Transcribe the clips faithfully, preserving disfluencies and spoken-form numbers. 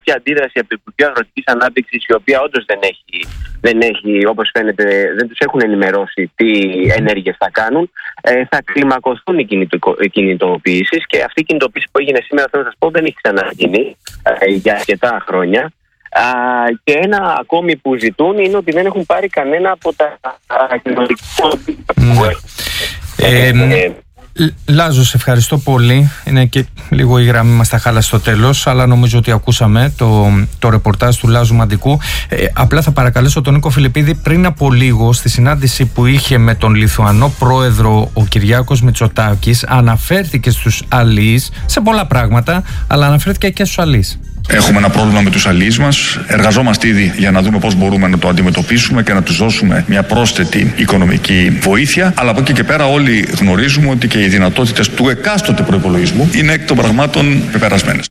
υπάρχει αντίδραση από το Υπουργείο Αγροτικής Ανάπτυξης, η οποία όντως δεν έχει, δεν έχει, όπως φαίνεται, δεν τους έχουν ενημερώσει τι ενέργειες θα κάνουν. Ε, θα κλιμακωθούν οι, οι κινητοποιήσεις, και αυτή η κινητοποίηση που έγινε σήμερα, θέλω να σας πω, δεν έχει ξαναγίνει ε, για αρκετά χρόνια. Α, και ένα ακόμη που ζητούν είναι ότι δεν έχουν πάρει κανένα από τα κοινωνικά που έχουν. Ε, ε, Λάζο, σε ευχαριστώ πολύ. Είναι και λίγο η γραμμή μας τα χάλασε στο τέλος, αλλά νομίζω ότι ακούσαμε το, το ρεπορτάζ του Λάζου Μαντικού. Ε, απλά θα παρακαλέσω τον Νίκο Φιλιππίδη, πριν από λίγο στη συνάντηση που είχε με τον Λιθουανό πρόεδρο ο Κυριάκος Μητσοτάκης, αναφέρθηκε στους αλείς σε πολλά πράγματα, αλλά αναφέρθηκε και στους αλείς. Έχουμε ένα πρόβλημα με τους αλείς μας. Εργαζόμαστε ήδη για να δούμε πώς μπορούμε να το αντιμετωπίσουμε και να τους δώσουμε μια πρόσθετη οικονομική βοήθεια. Αλλά από εκεί και πέρα, όλοι γνωρίζουμε ότι και οι δυνατότητες του εκάστοτε προϋπολογισμού είναι εκ των πραγμάτων πεπερασμένες.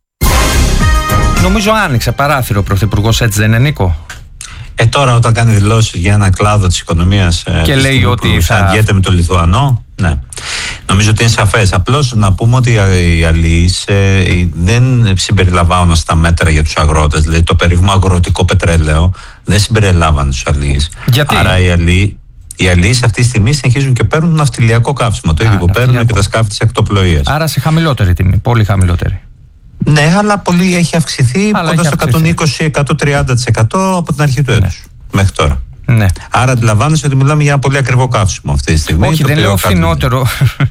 Νομίζω άνοιξε παράθυρο ο Πρωθυπουργός, έτσι δεν είναι, Νίκο? Ε, τώρα όταν κάνει δηλώσεις για ένα κλάδο της οικονομίας και της λέει ότι θα συναντιέται με τον Λιθουανό, ναι. Νομίζω ότι είναι σαφές. Απλώς να πούμε ότι οι αλείς ε, δεν συμπεριλαμβάνουν στα μέτρα για τους αγρότες. Δηλαδή το περίφημο αγροτικό πετρέλαιο δεν συμπεριλάμβανε τους αλείς. Γιατί? Άρα οι αλείς, οι αλείς αυτή τη στιγμή συνεχίζουν και παίρνουν ναυτιλιακό καύσιμο. Το ίδιο που παίρνουν και τα σκάφη της ακτοπλοείας. Άρα σε χαμηλότερη τιμή, πολύ χαμηλότερη. Ναι, αλλά πολύ έχει αυξηθεί, αλλά κοντά στο εκατόν είκοσι με εκατόν τριάντα τοις εκατό από την αρχή του έτους, ναι, μέχρι τώρα. Ναι. Άρα αντιλαμβάνεσαι ότι μιλάμε για ένα πολύ ακριβό καύσιμο αυτή τη στιγμή. Όχι, δεν λέω φθηνότερο,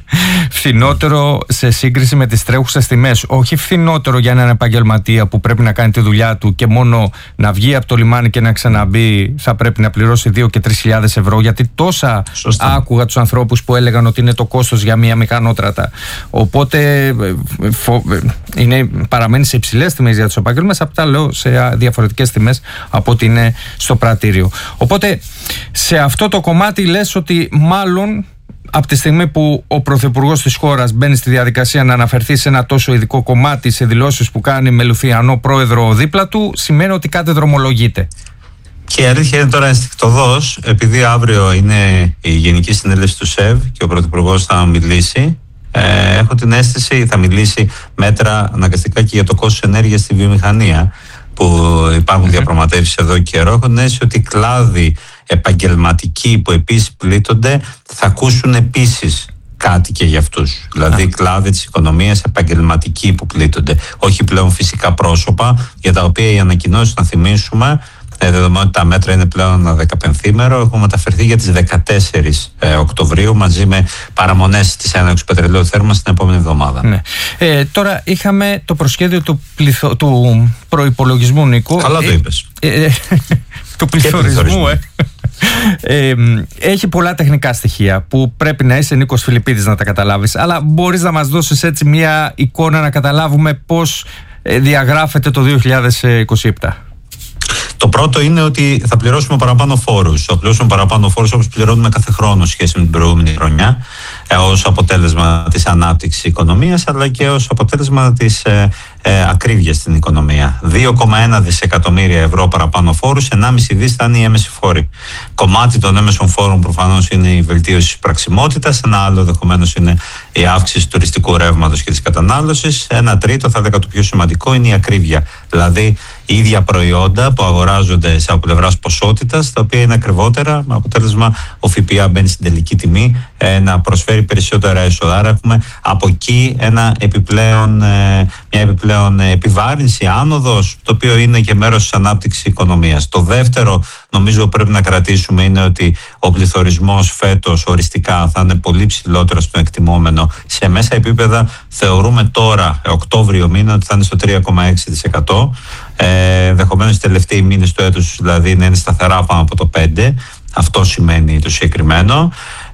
φθηνότερο σε σύγκριση με τις τρέχουσες τιμές. Όχι φθηνότερο για έναν επαγγελματία που πρέπει να κάνει τη δουλειά του και μόνο να βγει από το λιμάνι και να ξαναμπεί θα πρέπει να πληρώσει δύο και τρεις χιλιάδες ευρώ. Γιατί τόσα Σωστά. άκουγα τους ανθρώπους που έλεγαν ότι είναι το κόστος για μια μηχανότρατα. Οπότε φο... είναι, παραμένει σε υψηλές τιμές για τους επαγγελματίες. Απ' τα λέω σε διαφορετικές τιμές από ότι είναι στο πρατήριο. Οπότε σε αυτό το κομμάτι λες ότι μάλλον από τη στιγμή που ο Πρωθυπουργός της χώρας μπαίνει στη διαδικασία να αναφερθεί σε ένα τόσο ειδικό κομμάτι σε δηλώσεις που κάνει με Λιθουανό πρόεδρο δίπλα του, σημαίνει ότι κάτι δρομολογείται. Και η αλήθεια είναι τώρα ενστικτωδώς, επειδή αύριο είναι η Γενική Συνέλευση του ΣΕΒ και ο Πρωθυπουργός θα μιλήσει, ε, έχω την αίσθηση θα μιλήσει μέτρα αναγκαστικά και για το κόστος ενέργειας στη βιομηχανία, που υπάρχουν mm-hmm. διαπραγματεύσεις εδώ και καιρό. Έχω την αίσθηση ότι οι κλάδοι επαγγελματικοί που επίσης πλήττονται θα ακούσουν επίσης κάτι και για αυτούς. Mm-hmm. Δηλαδή κλάδοι της οικονομίας επαγγελματικοί που πλήττονται. Όχι πλέον φυσικά πρόσωπα, για τα οποία οι ανακοινώσεις, να θυμίσουμε, δεδομένου ότι τα μέτρα είναι πλέον ένα δεκαπενθήμερο, έχουν μεταφερθεί για τις δεκατέσσερις Οκτωβρίου μαζί με παραμονές της έναρξης του πετρελαίου θέρμανσης την επόμενη εβδομάδα. Ναι. Ε, τώρα είχαμε το προσχέδιο του, πληθω... του προϋπολογισμού, Νίκο. Καλά το είπες. Ε, ε, του πληθωρισμού, ε. Ε, έχει πολλά τεχνικά στοιχεία που πρέπει να είσαι Νίκος Φιλιππίδης να τα καταλάβεις, αλλά μπορείς να μας δώσεις έτσι μια εικόνα να καταλάβουμε πώς διαγράφεται το δύο χιλιάδες είκοσι επτά. Το πρώτο είναι ότι θα πληρώσουμε παραπάνω φόρους. Θα πληρώσουμε παραπάνω φόρους όπως πληρώνουμε κάθε χρόνο σχέση με την προηγούμενη χρονιά, ε, ως αποτέλεσμα της ανάπτυξης της οικονομίας, αλλά και ως αποτέλεσμα της ε, ε, ακρίβειας στην οικονομία. δύο κόμμα ένα δισεκατομμύρια ευρώ παραπάνω φόρους, ενάμιση δις θα είναι οι έμμεσοι φόροι. Κομμάτι των έμμεσων φόρων προφανώς είναι η βελτίωση της πραξιμότητας, ένα άλλο δεχομένως είναι η αύξηση του τουριστικού ρεύματος και της κατανάλωσης. Ένα τρίτο, θα έλεγα το πιο σημαντικό, είναι η ακρίβεια. Δηλαδή, οι ίδια προϊόντα που αγοράζονται σε από πλευράς ποσότητας, τα οποία είναι ακριβότερα, με αποτέλεσμα ο ΦΠΑ μπαίνει στην τελική τιμή ε, να προσφέρει περισσότερα έσοδα. Άρα έχουμε από εκεί ένα επιπλέον, ε, μια επιπλέον επιβάρυνση, άνοδος, το οποίο είναι και μέρος της ανάπτυξης της οικονομίας. Το δεύτερο, νομίζω πρέπει να κρατήσουμε, είναι ότι ο πληθωρισμός φέτος οριστικά θα είναι πολύ ψηλότερο στο εκτιμόμενο. Σε μέσα επίπεδα θεωρούμε τώρα, Οκτώβριο μήνα, ότι θα είναι στο τρία κόμμα έξι τοις εκατό. Ε, ενδεχομένως οι τελευταίοι μήνες του έτους δηλαδή να είναι σταθερά πάνω από το πέντε. Αυτό σημαίνει το συγκεκριμένο.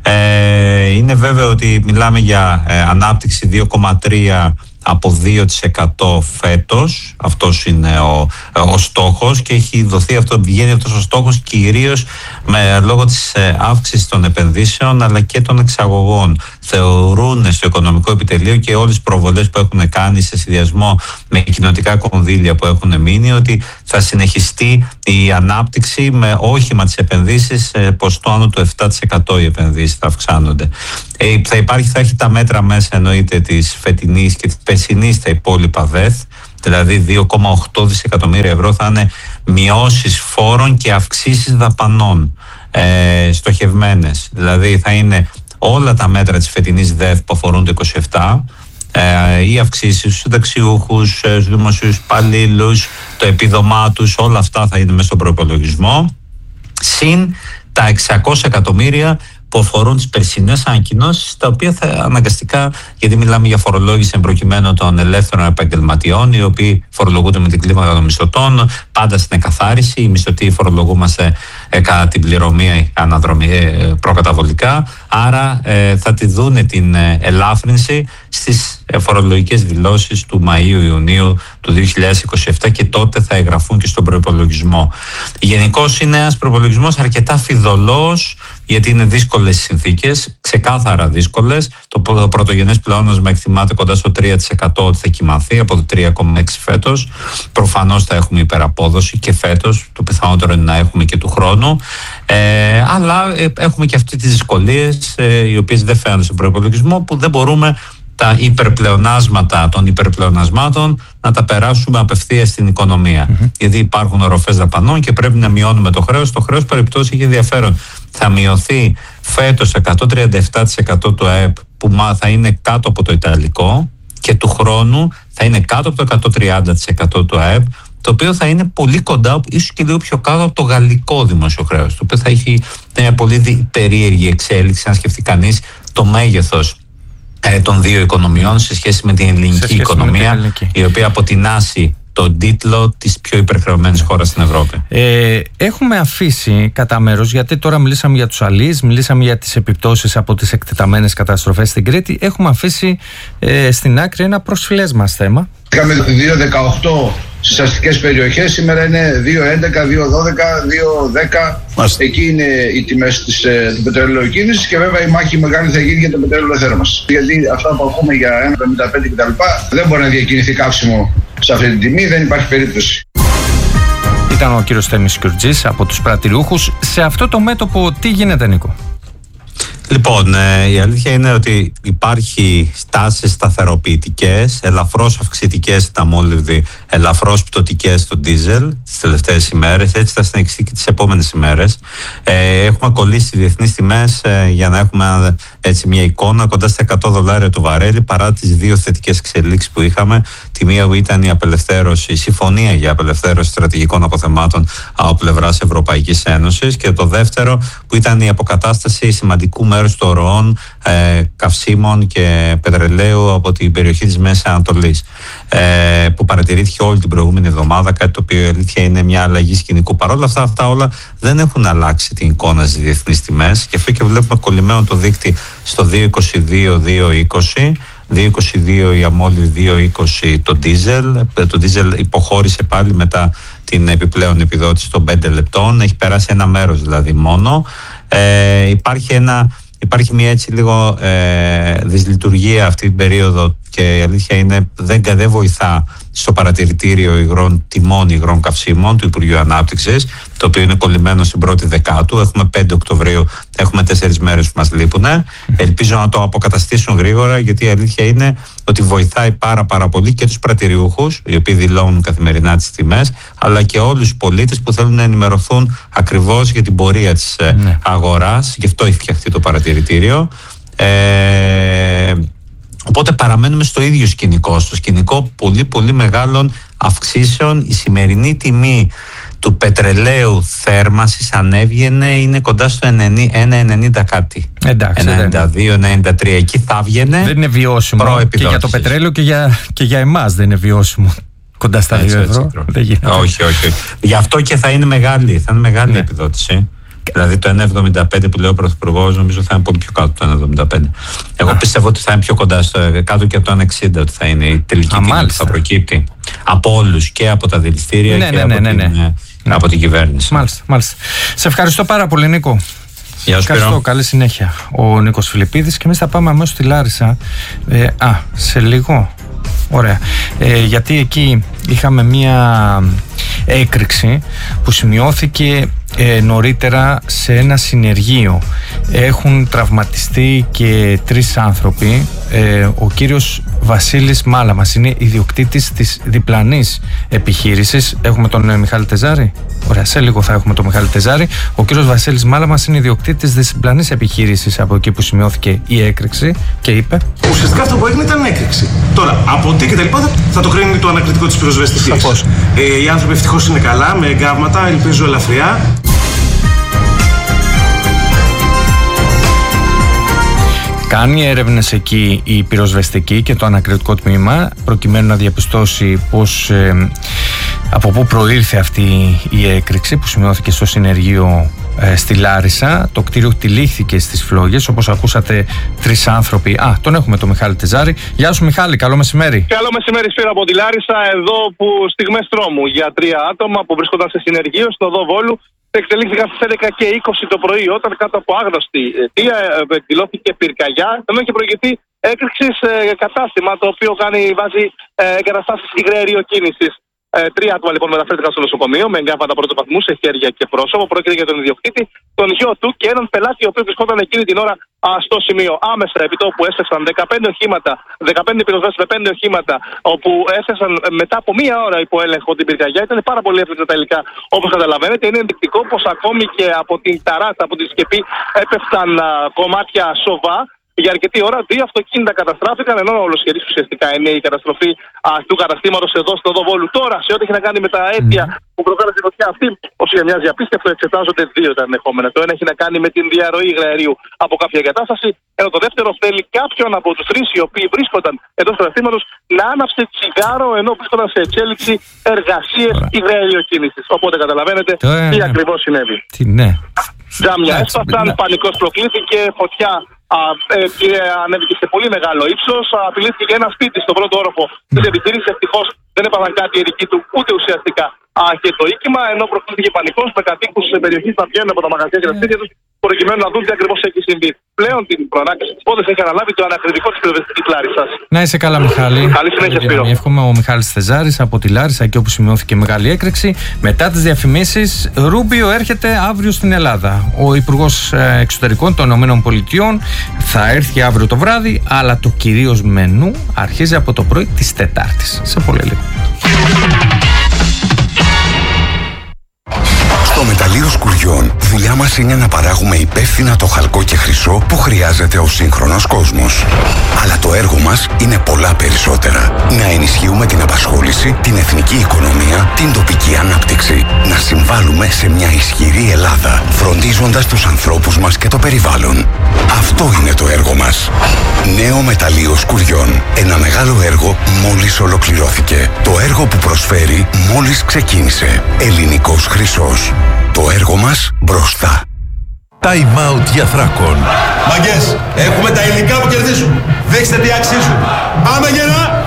Ε, είναι βέβαιο ότι μιλάμε για ε, ανάπτυξη δύο κόμμα τρία από δύο τοις εκατό φέτος. Αυτός είναι ο, ο στόχος και έχει δοθεί αυτό, βγαίνει αυτός ο στόχος κυρίως με, λόγω της ε, αύξησης των επενδύσεων αλλά και των εξαγωγών. Θεωρούν στο οικονομικό επιτελείο και όλες τις προβολές που έχουν κάνει σε συνδυασμό με κοινοτικά κονδύλια που έχουν μείνει ότι θα συνεχιστεί η ανάπτυξη με όχημα τις επενδύσεις ε, ποστό άνω του επτά τοις εκατό οι επενδύσεις θα αυξάνονται. Ε, θα υπάρχει, θα έχει τα μέτρα μέσα εννοείται της φετινής και της περσινής τα υπόλοιπα ΔΕΘ, δηλαδή δύο κόμμα οκτώ δισεκατομμύρια ευρώ θα είναι μειώσεις φόρων και αυξήσεις δαπανών ε, στοχευμένες. Δηλαδή θα είναι όλα τα μέτρα της φετινής ΔΕΦ που αφορούν το είκοσι επτά, ε, οι αυξήσεις στους συνταξιούχους, στους δημοσίους υπαλλήλους, το επίδομά τους, όλα αυτά θα είναι μέσα στον προϋπολογισμό, συν τα εξακόσια εκατομμύρια που αφορούν τις περσινές ανακοινώσεις, τα οποία θα αναγκαστικά, γιατί μιλάμε για φορολόγηση εμπροκειμένου των ελεύθερων επαγγελματιών, οι οποίοι φορολογούνται με την κλίμακα των μισθωτών, πάντα στην εκαθάριση. Οι μισθωτοί φορολογούμαστε ε, κατά την πληρωμή αναδρομή, ε, προκαταβολικά. Άρα ε, θα τη δούνε την ε, ελάφρυνση στις ε, φορολογικές δηλώσεις του Μαΐου-Ιουνίου του δύο χιλιάδες είκοσι επτά και τότε θα εγγραφούν και στον προϋπολογισμό. Γενικώς είναι ένας προϋπολογισμός αρκετά φιδωλός, γιατί είναι δύσκολες συνθήκες, ξεκάθαρα δύσκολες. Το πρωτογενές πλεόνασμα εκτιμάται κοντά στο τρία τοις εκατό ότι θα κυμανθεί από το τρία κόμμα έξι τοις εκατό φέτος. Προφανώς θα έχουμε υπεραπόδοση και φέτος, το πιθανότερο είναι να έχουμε και του χρόνου. Ε, αλλά ε, έχουμε και αυτές τις δυσκολίες, ε, οι οποίες δεν φαίνονται στον προϋπολογισμό, που δεν μπορούμε τα υπερπλεονάσματα των υπερπλεονασμάτων να τα περάσουμε απευθείας στην οικονομία. Mm-hmm. Γιατί υπάρχουν οροφές δαπανών και πρέπει να μειώνουμε το χρέος. Το χρέος περιπτώσει έχει ενδιαφέρον. Θα μειωθεί φέτος εκατόν τριάντα επτά τοις εκατό του ΑΕΠ, που θα είναι κάτω από το ιταλικό, και του χρόνου θα είναι κάτω από το εκατόν τριάντα τοις εκατό του ΑΕΠ, το οποίο θα είναι πολύ κοντά, ίσως και λίγο πιο κάτω από το γαλλικό δημόσιο χρέος, το οποίο θα έχει μια πολύ περίεργη εξέλιξη, αν σκεφτεί κανείς το μέγεθος των δύο οικονομιών σε σχέση με την ελληνική οικονομία, την ελληνική. Η οποία αποτινάσει τον τίτλο της πιο υπερχρεωμένης χώρας στην Ευρώπη. Ε, έχουμε αφήσει κατά μέρος, γιατί τώρα μιλήσαμε για τους αλείς, μιλήσαμε για τις επιπτώσεις από τις εκτεταμένες καταστροφές στην Κρήτη, έχουμε αφήσει ε, στην άκρη ένα προσφυλές μας θέμα. Είχαμε δύο δεκαοκτώ στις αστικές περιοχές, σήμερα είναι δύο έντεκα, δύο δώδεκα, δύο δέκα. Εκεί είναι οι τιμές της ε, πετρελαιοκίνησης, και βέβαια η μάχη μεγάλη θα γίνει για το πετρέλαιο θέρμανσης. Γιατί αυτά που ακούμε για ένα κόμμα πενήντα πέντε κτλ. Δεν μπορεί να διακινηθεί καύσιμο σε αυτή την τιμή, δεν υπάρχει περίπτωση. Ήταν ο κύριος Θέμης Κιουρτζής από τους πρατηριούχους. Σε αυτό το μέτωπο τι γίνεται, Νίκο? Λοιπόν, ε, η αλήθεια είναι ότι υπάρχει στάσεις σταθεροποιητικές, ελαφρώς αυξητικές στα μόλιβδη, ελαφρώς πτωτικές στο ντίζελ τις τελευταίες ημέρες. Έτσι θα συνεχιστεί και τις επόμενες ημέρες. Ε, έχουμε κολλήσει τις διεθνείς τιμές ε, για να έχουμε έτσι μια εικόνα κοντά στα εκατό δολάρια το βαρέλι, παρά τις δύο θετικές εξελίξεις που είχαμε. Τη μία που ήταν η απελευθέρωση, η συμφωνία για απελευθέρωση στρατηγικών αποθεμάτων από πλευράς Ευρωπαϊκής Ένωσης, και το δεύτερο που ήταν η αποκατάσταση σημαντικού μέρους των ροών ε, καυσίμων και πετρελαίου από την περιοχή της Μέσης Ανατολής, ε, που παρατηρήθηκε όλη την προηγούμενη εβδομάδα, κάτι το οποίο η αλήθεια είναι μια αλλαγή σκηνικού. Παρ' όλα αυτά, αυτά όλα δεν έχουν αλλάξει την εικόνα στις διεθνείς τιμές, και αυτό και βλέπουμε κολλημένο το δείκτη στο δύο είκοσι δύο δύο είκοσι. δύο είκοσι δύο η αμόλυβη, δύο είκοσι το ντίζελ. Το ντίζελ υποχώρησε πάλι μετά την επιπλέον επιδότηση των πέντε λεπτών. Έχει περάσει ένα μέρος δηλαδή μόνο. Ε, υπάρχει, ένα, υπάρχει μια έτσι λίγο ε, δυσλειτουργία αυτή την περίοδο, και η αλήθεια είναι δεν, δεν βοηθά στο παρατηρητήριο υγρών τιμών υγρών καυσίμων του Υπουργείου Ανάπτυξης, το οποίο είναι κολλημένο στην πρώτη δεκάτου. Έχουμε πέντε Οκτωβρίου, έχουμε τέσσερις μέρες που μας λείπουν. Ελπίζω να το αποκαταστήσουν γρήγορα, γιατί η αλήθεια είναι ότι βοηθάει πάρα πάρα πολύ και τους πρατηριούχους, οι οποίοι δηλώνουν καθημερινά τις τιμές, αλλά και όλους τους πολίτες που θέλουν να ενημερωθούν ακριβώς για την πορεία της ναι. αγοράς. Γι' αυτό έχει φτιαχτεί το παρατηρητήριο. Ε, Οπότε παραμένουμε στο ίδιο σκηνικό, στο σκηνικό πολύ πολύ μεγάλων αυξήσεων. Η σημερινή τιμή του πετρελαίου θέρμανσης ανέβγαινε, είναι κοντά στο ένα ενενήντα κάτι. Εντάξει, ενενήντα δύο ενενήντα τρία, εκεί θα βγαινε. Δεν είναι βιώσιμο και για το πετρέλαιο και για, και για εμάς δεν είναι βιώσιμο. Κοντά στα δύο ευρώ. Δεν γίνεται. Όχι, όχι. Γι' αυτό και θα είναι μεγάλη, θα είναι μεγάλη ναι. επιδότηση. Δηλαδή το ένα εβδομήντα πέντε που λέει ο Πρωθυπουργός, νομίζω θα είναι πολύ πιο κάτω το ένα εβδομήντα πέντε. Εγώ Α. πιστεύω ότι θα είναι πιο κοντά, στο, κάτω και από το ένα εξήντα, ότι θα είναι η τελική τιμή που θα προκύπτει από όλους, και από τα δηληστήρια ναι, και ναι, από, ναι, ναι, την, ναι. από την κυβέρνηση. Μάλιστα, μάλιστα. Σε ευχαριστώ πάρα πολύ, Νίκο. Γεια σου, ευχαριστώ, καλή συνέχεια. Ο Νίκος Φιλιππίδης, και εμείς θα πάμε αμέσως στη Λάρισα. Ε, α, σε λίγο. Ωραία. Ε, γιατί εκεί είχαμε μία έκρηξη που σημειώθηκε ε, νωρίτερα σε ένα συνεργείο. Έχουν τραυματιστεί και τρεις άνθρωποι. Ε, ο κύριος Βασίλης Μάλαμας είναι ιδιοκτήτης της διπλανής επιχείρησης. Έχουμε τον ε, Μιχάλη Τεζάρη. Ωραία, σε λίγο θα έχουμε τον Μιχάλη Τεζάρη. Ο κύριος Βασίλης Μάλαμας είναι ιδιοκτήτης της διπλανής επιχείρησης από εκεί που σημειώθηκε η έκρηξη και είπε: ουσιαστικά αυτό που έγινε ήταν έκρηξη. Τώρα, από τι και τα λοιπά θα το κρίνει το ανακριτικό της πυροσβεστικής. Ε, οι άνθρωποι ευτυχώς είναι καλά, με εγκάβματα, ελπίζω ελαφριά. Κάνει έρευνες εκεί η πυροσβεστική και το ανακριτικό τμήμα προκειμένου να διαπιστώσει πως, ε, από πού προήλθε αυτή η έκρηξη που σημειώθηκε στο συνεργείο ε, στη Λάρισα. Το κτίριο τυλίχθηκε στις φλόγες, όπως ακούσατε, τρεις άνθρωποι. Α, τον έχουμε τον Μιχάλη Τεζάρη. Γεια σου Μιχάλη, καλό μεσημέρι. Καλό μεσημέρι, Σπύρο από τη Λάρισα, εδώ που στιγμές τρόμου για τρία άτομα που βρίσκονταν σε συνεργείο στο οδό Βόλου εξελίχθηκαν στις έντεκα και είκοσι το πρωί, όταν κάτω από άγνωστη αιτία εκδηλώθηκε πυρκαγιά, ενώ είχε προηγηθεί έκρηξη σε κατάστημα το οποίο κάνει, βάζει ε, εγκαταστάσεις υγραεριοκίνησης. Ε, τρία άτομα λοιπόν μεταφέρθηκαν στο νοσοκομείο με εγκάβματα πρώτου βαθμού σε χέρια και πρόσωπο. Πρόκειται για τον ιδιοκτήτη, τον γιο του και έναν πελάτη ο οποίος βρισκόταν εκείνη την ώρα α, στο σημείο. Άμεσα επί τόπου έστεσαν δεκαπέντε οχήματα, δεκαπέντε πυροσβέστες με πέντε οχήματα, όπου έθεσαν μετά από μία ώρα υπό έλεγχο την πυρκαγιά. Ήταν πάρα πολύ εύκολα τα υλικά, όπως καταλαβαίνετε. Είναι ενδεικτικό πως ακόμη και από την ταράτσα, από τη σκεπή, έπεφταν α, κομμάτια σοβά. Για αρκετή ώρα δύο αυτοκίνητα καταστράφηκαν, ενώ ολοσχερής ουσιαστικά είναι η καταστροφή α, του καταστήματος εδώ στο οδό Βόλου. Τώρα, σε ό,τι έχει να κάνει με τα αίτια mm. που προκάλεσε τη φωτιά αυτή, όσο για μοιάζει απίστευτο, εξετάζονται δύο τα ενδεχόμενα. Το ένα έχει να κάνει με την διαρροή υγραερίου από κάποια εγκατάσταση, ενώ το δεύτερο θέλει κάποιον από τους τρεις οι οποίοι βρίσκονταν εντός του καταστήματος να άναψε τσιγάρο ενώ βρίσκονταν σε εξέλιξη εργασίες υγραεριοκίνησης. Οπότε καταλαβαίνετε yeah. τι ακριβώς συνέβη. Τι, ναι. Τζάμια έσπασαν, πανικός προκλήθηκε, φωτιά α, ε, και ανέβηκε σε πολύ μεγάλο ύψος. Απειλήθηκε και ένα σπίτι στον πρώτο όροφο της επιχείρησης. Ευτυχώς δεν έπαθαν κάτι οι ειδικοί του, ούτε ουσιαστικά α, και το οίκημα, ενώ προκλήθηκε πανικός με κατοίκους σε περιοχή να βγαίνουν από τα μαγαζιά και τα σπίτια τους, προκειμένου να δουν τι ακριβώς έχει συμβεί. Πλέον την προανάκριση της υπόθεσης έχει αναλάβει το ανακριτικό της πυροσβεστικής Λάρισσας. Να είσαι καλά, Μιχάλη. Καλή συνέχεια, Σπύρο. Εύχομαι ο Μιχάλης Τεζάρης από τη Λάρισα, εκεί όπου σημειώθηκε μεγάλη έκρηξη. Μετά τις διαφημίσεις, Ρούμπιο έρχεται αύριο στην Ελλάδα. Ο Υπουργός Εξωτερικών των ΗΠΑ θα έρθει αύριο το βράδυ, αλλά το κυρίως μενού αρχίζει από το πρωί της Τετάρτης. Σε πολύ λίγο. Στο μεταλλείο Σκουριών, δουλειά μας είναι να παράγουμε υπεύθυνα το χαλκό και χρυσό που χρειάζεται ο σύγχρονος κόσμος. Αλλά το έργο μας είναι πολλά περισσότερα. Να ενισχύουμε την απασχόληση, την εθνική οικονομία, την τοπική ανάπτυξη. Να συμβάλλουμε σε μια ισχυρή Ελλάδα, φροντίζοντας τους ανθρώπους μας και το περιβάλλον. Αυτό είναι το έργο μας. Νέο μεταλλείο Σκουριών. Ένα μεγάλο έργο μόλις ολοκληρώθηκε. Το έργο που προσφέρει μόλις ξεκίνησε. Ελληνικός χρυσός. Το έργο μας μπροστά. Time out για Θράκον. Μαγκές, έχουμε τα υλικά που κερδίζουν. Δείξτε τι αξίζουν. Πάμε γερά!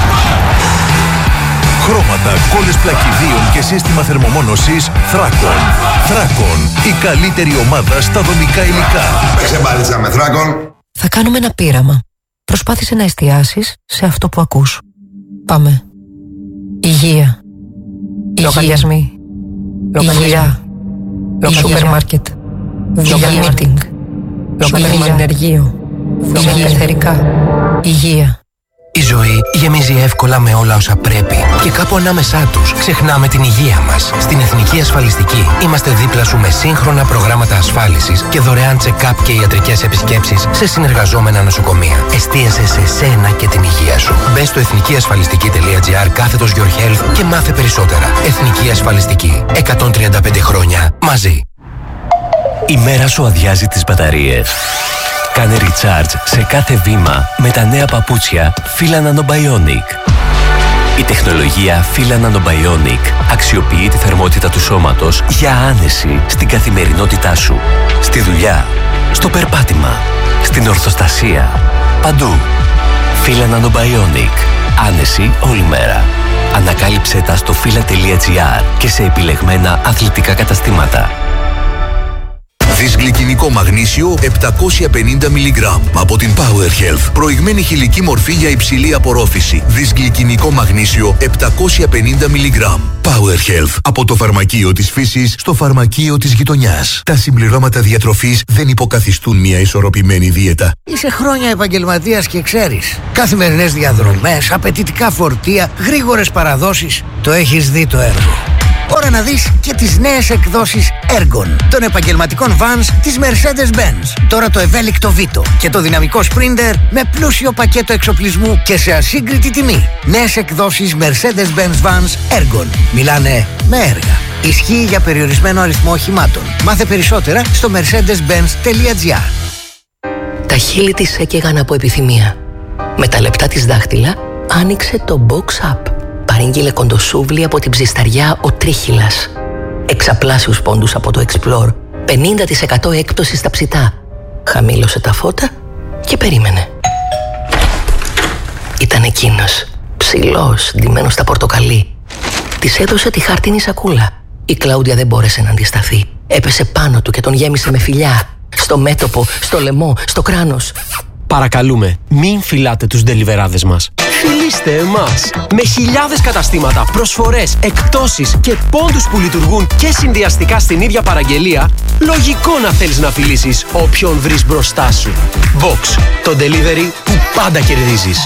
Χρώματα, κόλλες πλακιδίων και σύστημα θερμομόνωσης Θράκον. Θράκον, η καλύτερη ομάδα στα δομικά υλικά. Παίξε μπάλιτσα με Θράκον. Θα κάνουμε ένα πείραμα. Προσπάθησε να εστιάσεις σε αυτό που ακούς. Πάμε. Υγεία. Λογαριασμοί. Υγεία. Σούπερ μάρκετ. Υγεία μίτινγκ. Ενεργείο. Εθερικά. Υγεία. Η ζωή γεμίζει εύκολα με όλα όσα πρέπει και κάπου ανάμεσά τους ξεχνάμε την υγεία μας. Στην Εθνική Ασφαλιστική είμαστε δίπλα σου με σύγχρονα προγράμματα ασφάλισης και δωρεάν check-up και ιατρικές επισκέψεις σε συνεργαζόμενα νοσοκομεία. Εστίασε σε σένα και την υγεία σου. Μπες στο εθνικιασφαλιστική.gr κάθετος Your Health και μάθε περισσότερα. Εθνική Ασφαλιστική. εκατόν τριάντα πέντε χρόνια μαζί. Η μέρα σου αδειάζει τις μπαταρίες. Κάνε recharge σε κάθε βήμα με τα νέα παπούτσια Fila Nanobionic. Η τεχνολογία Fila Nanobionic αξιοποιεί τη θερμότητα του σώματος για άνεση στην καθημερινότητά σου. Στη δουλειά, στο περπάτημα, στην ορθοστασία, παντού. Fila Nanobionic. Άνεση όλη μέρα. Ανακάλυψέ τα στο fila.gr και σε επιλεγμένα αθλητικά καταστήματα. Δυσγλυκινικό μαγνήσιο επτακόσια πενήντα μιλιγκράμμ από την Power Health. Προηγμένη χηλική μορφή για υψηλή απορρόφηση. Δυσγλυκινικό μαγνήσιο επτακόσια πενήντα μιλιγκράμμ. Power Health. Από το φαρμακείο της φύσης στο φαρμακείο της γειτονιάς. Τα συμπληρώματα διατροφής δεν υποκαθιστούν μια ισορροπημένη δίαιτα. Είσαι χρόνια επαγγελματίας και ξέρεις. Καθημερινές διαδρομές, απαιτητικά φορτία, γρήγορες παραδόσεις. Το έχεις δει το έργο. Ώρα να δεις και τις νέες εκδόσεις Ergon των επαγγελματικών vans της Mercedes-Benz. Τώρα το ευέλικτο Vito και το δυναμικό Sprinter με πλούσιο πακέτο εξοπλισμού και σε ασύγκριτη τιμή. Νέες εκδόσεις Mercedes-Benz Vans Ergon. Μιλάνε με έργα. Ισχύει για περιορισμένο αριθμό οχημάτων. Μάθε περισσότερα στο mercedes benz τελεία gr. Τα χείλη της έκαιγαν από επιθυμία. Με τα λεπτά της δάχτυλα άνοιξε το Box Up. Παρήγγειλε κοντοσούβλι από την ψισταριά ο Τρίχυλας. Εξαπλάσιους πόντους από το Explore. πενήντα τοις εκατό έκπτωση στα ψητά. Χαμήλωσε τα φώτα και περίμενε. Ήταν εκείνος, ψηλός, ντυμένος στα πορτοκαλί. Της έδωσε τη χαρτίνη σακούλα. Η Κλάουντια δεν μπόρεσε να αντισταθεί. Έπεσε πάνω του και τον γέμισε με φιλιά. Στο μέτωπο, στο λαιμό, στο κράνος. Παρακαλούμε, μην φυλάτε τους ντελιβεράδες μας. Φιλήστε εμάς! Με χιλιάδες καταστήματα, προσφορές, εκπτώσεις και πόντους που λειτουργούν και συνδυαστικά στην ίδια παραγγελία, λογικό να θέλεις να φιλήσεις όποιον βρεις μπροστά σου. Box, το delivery που πάντα κερδίζεις.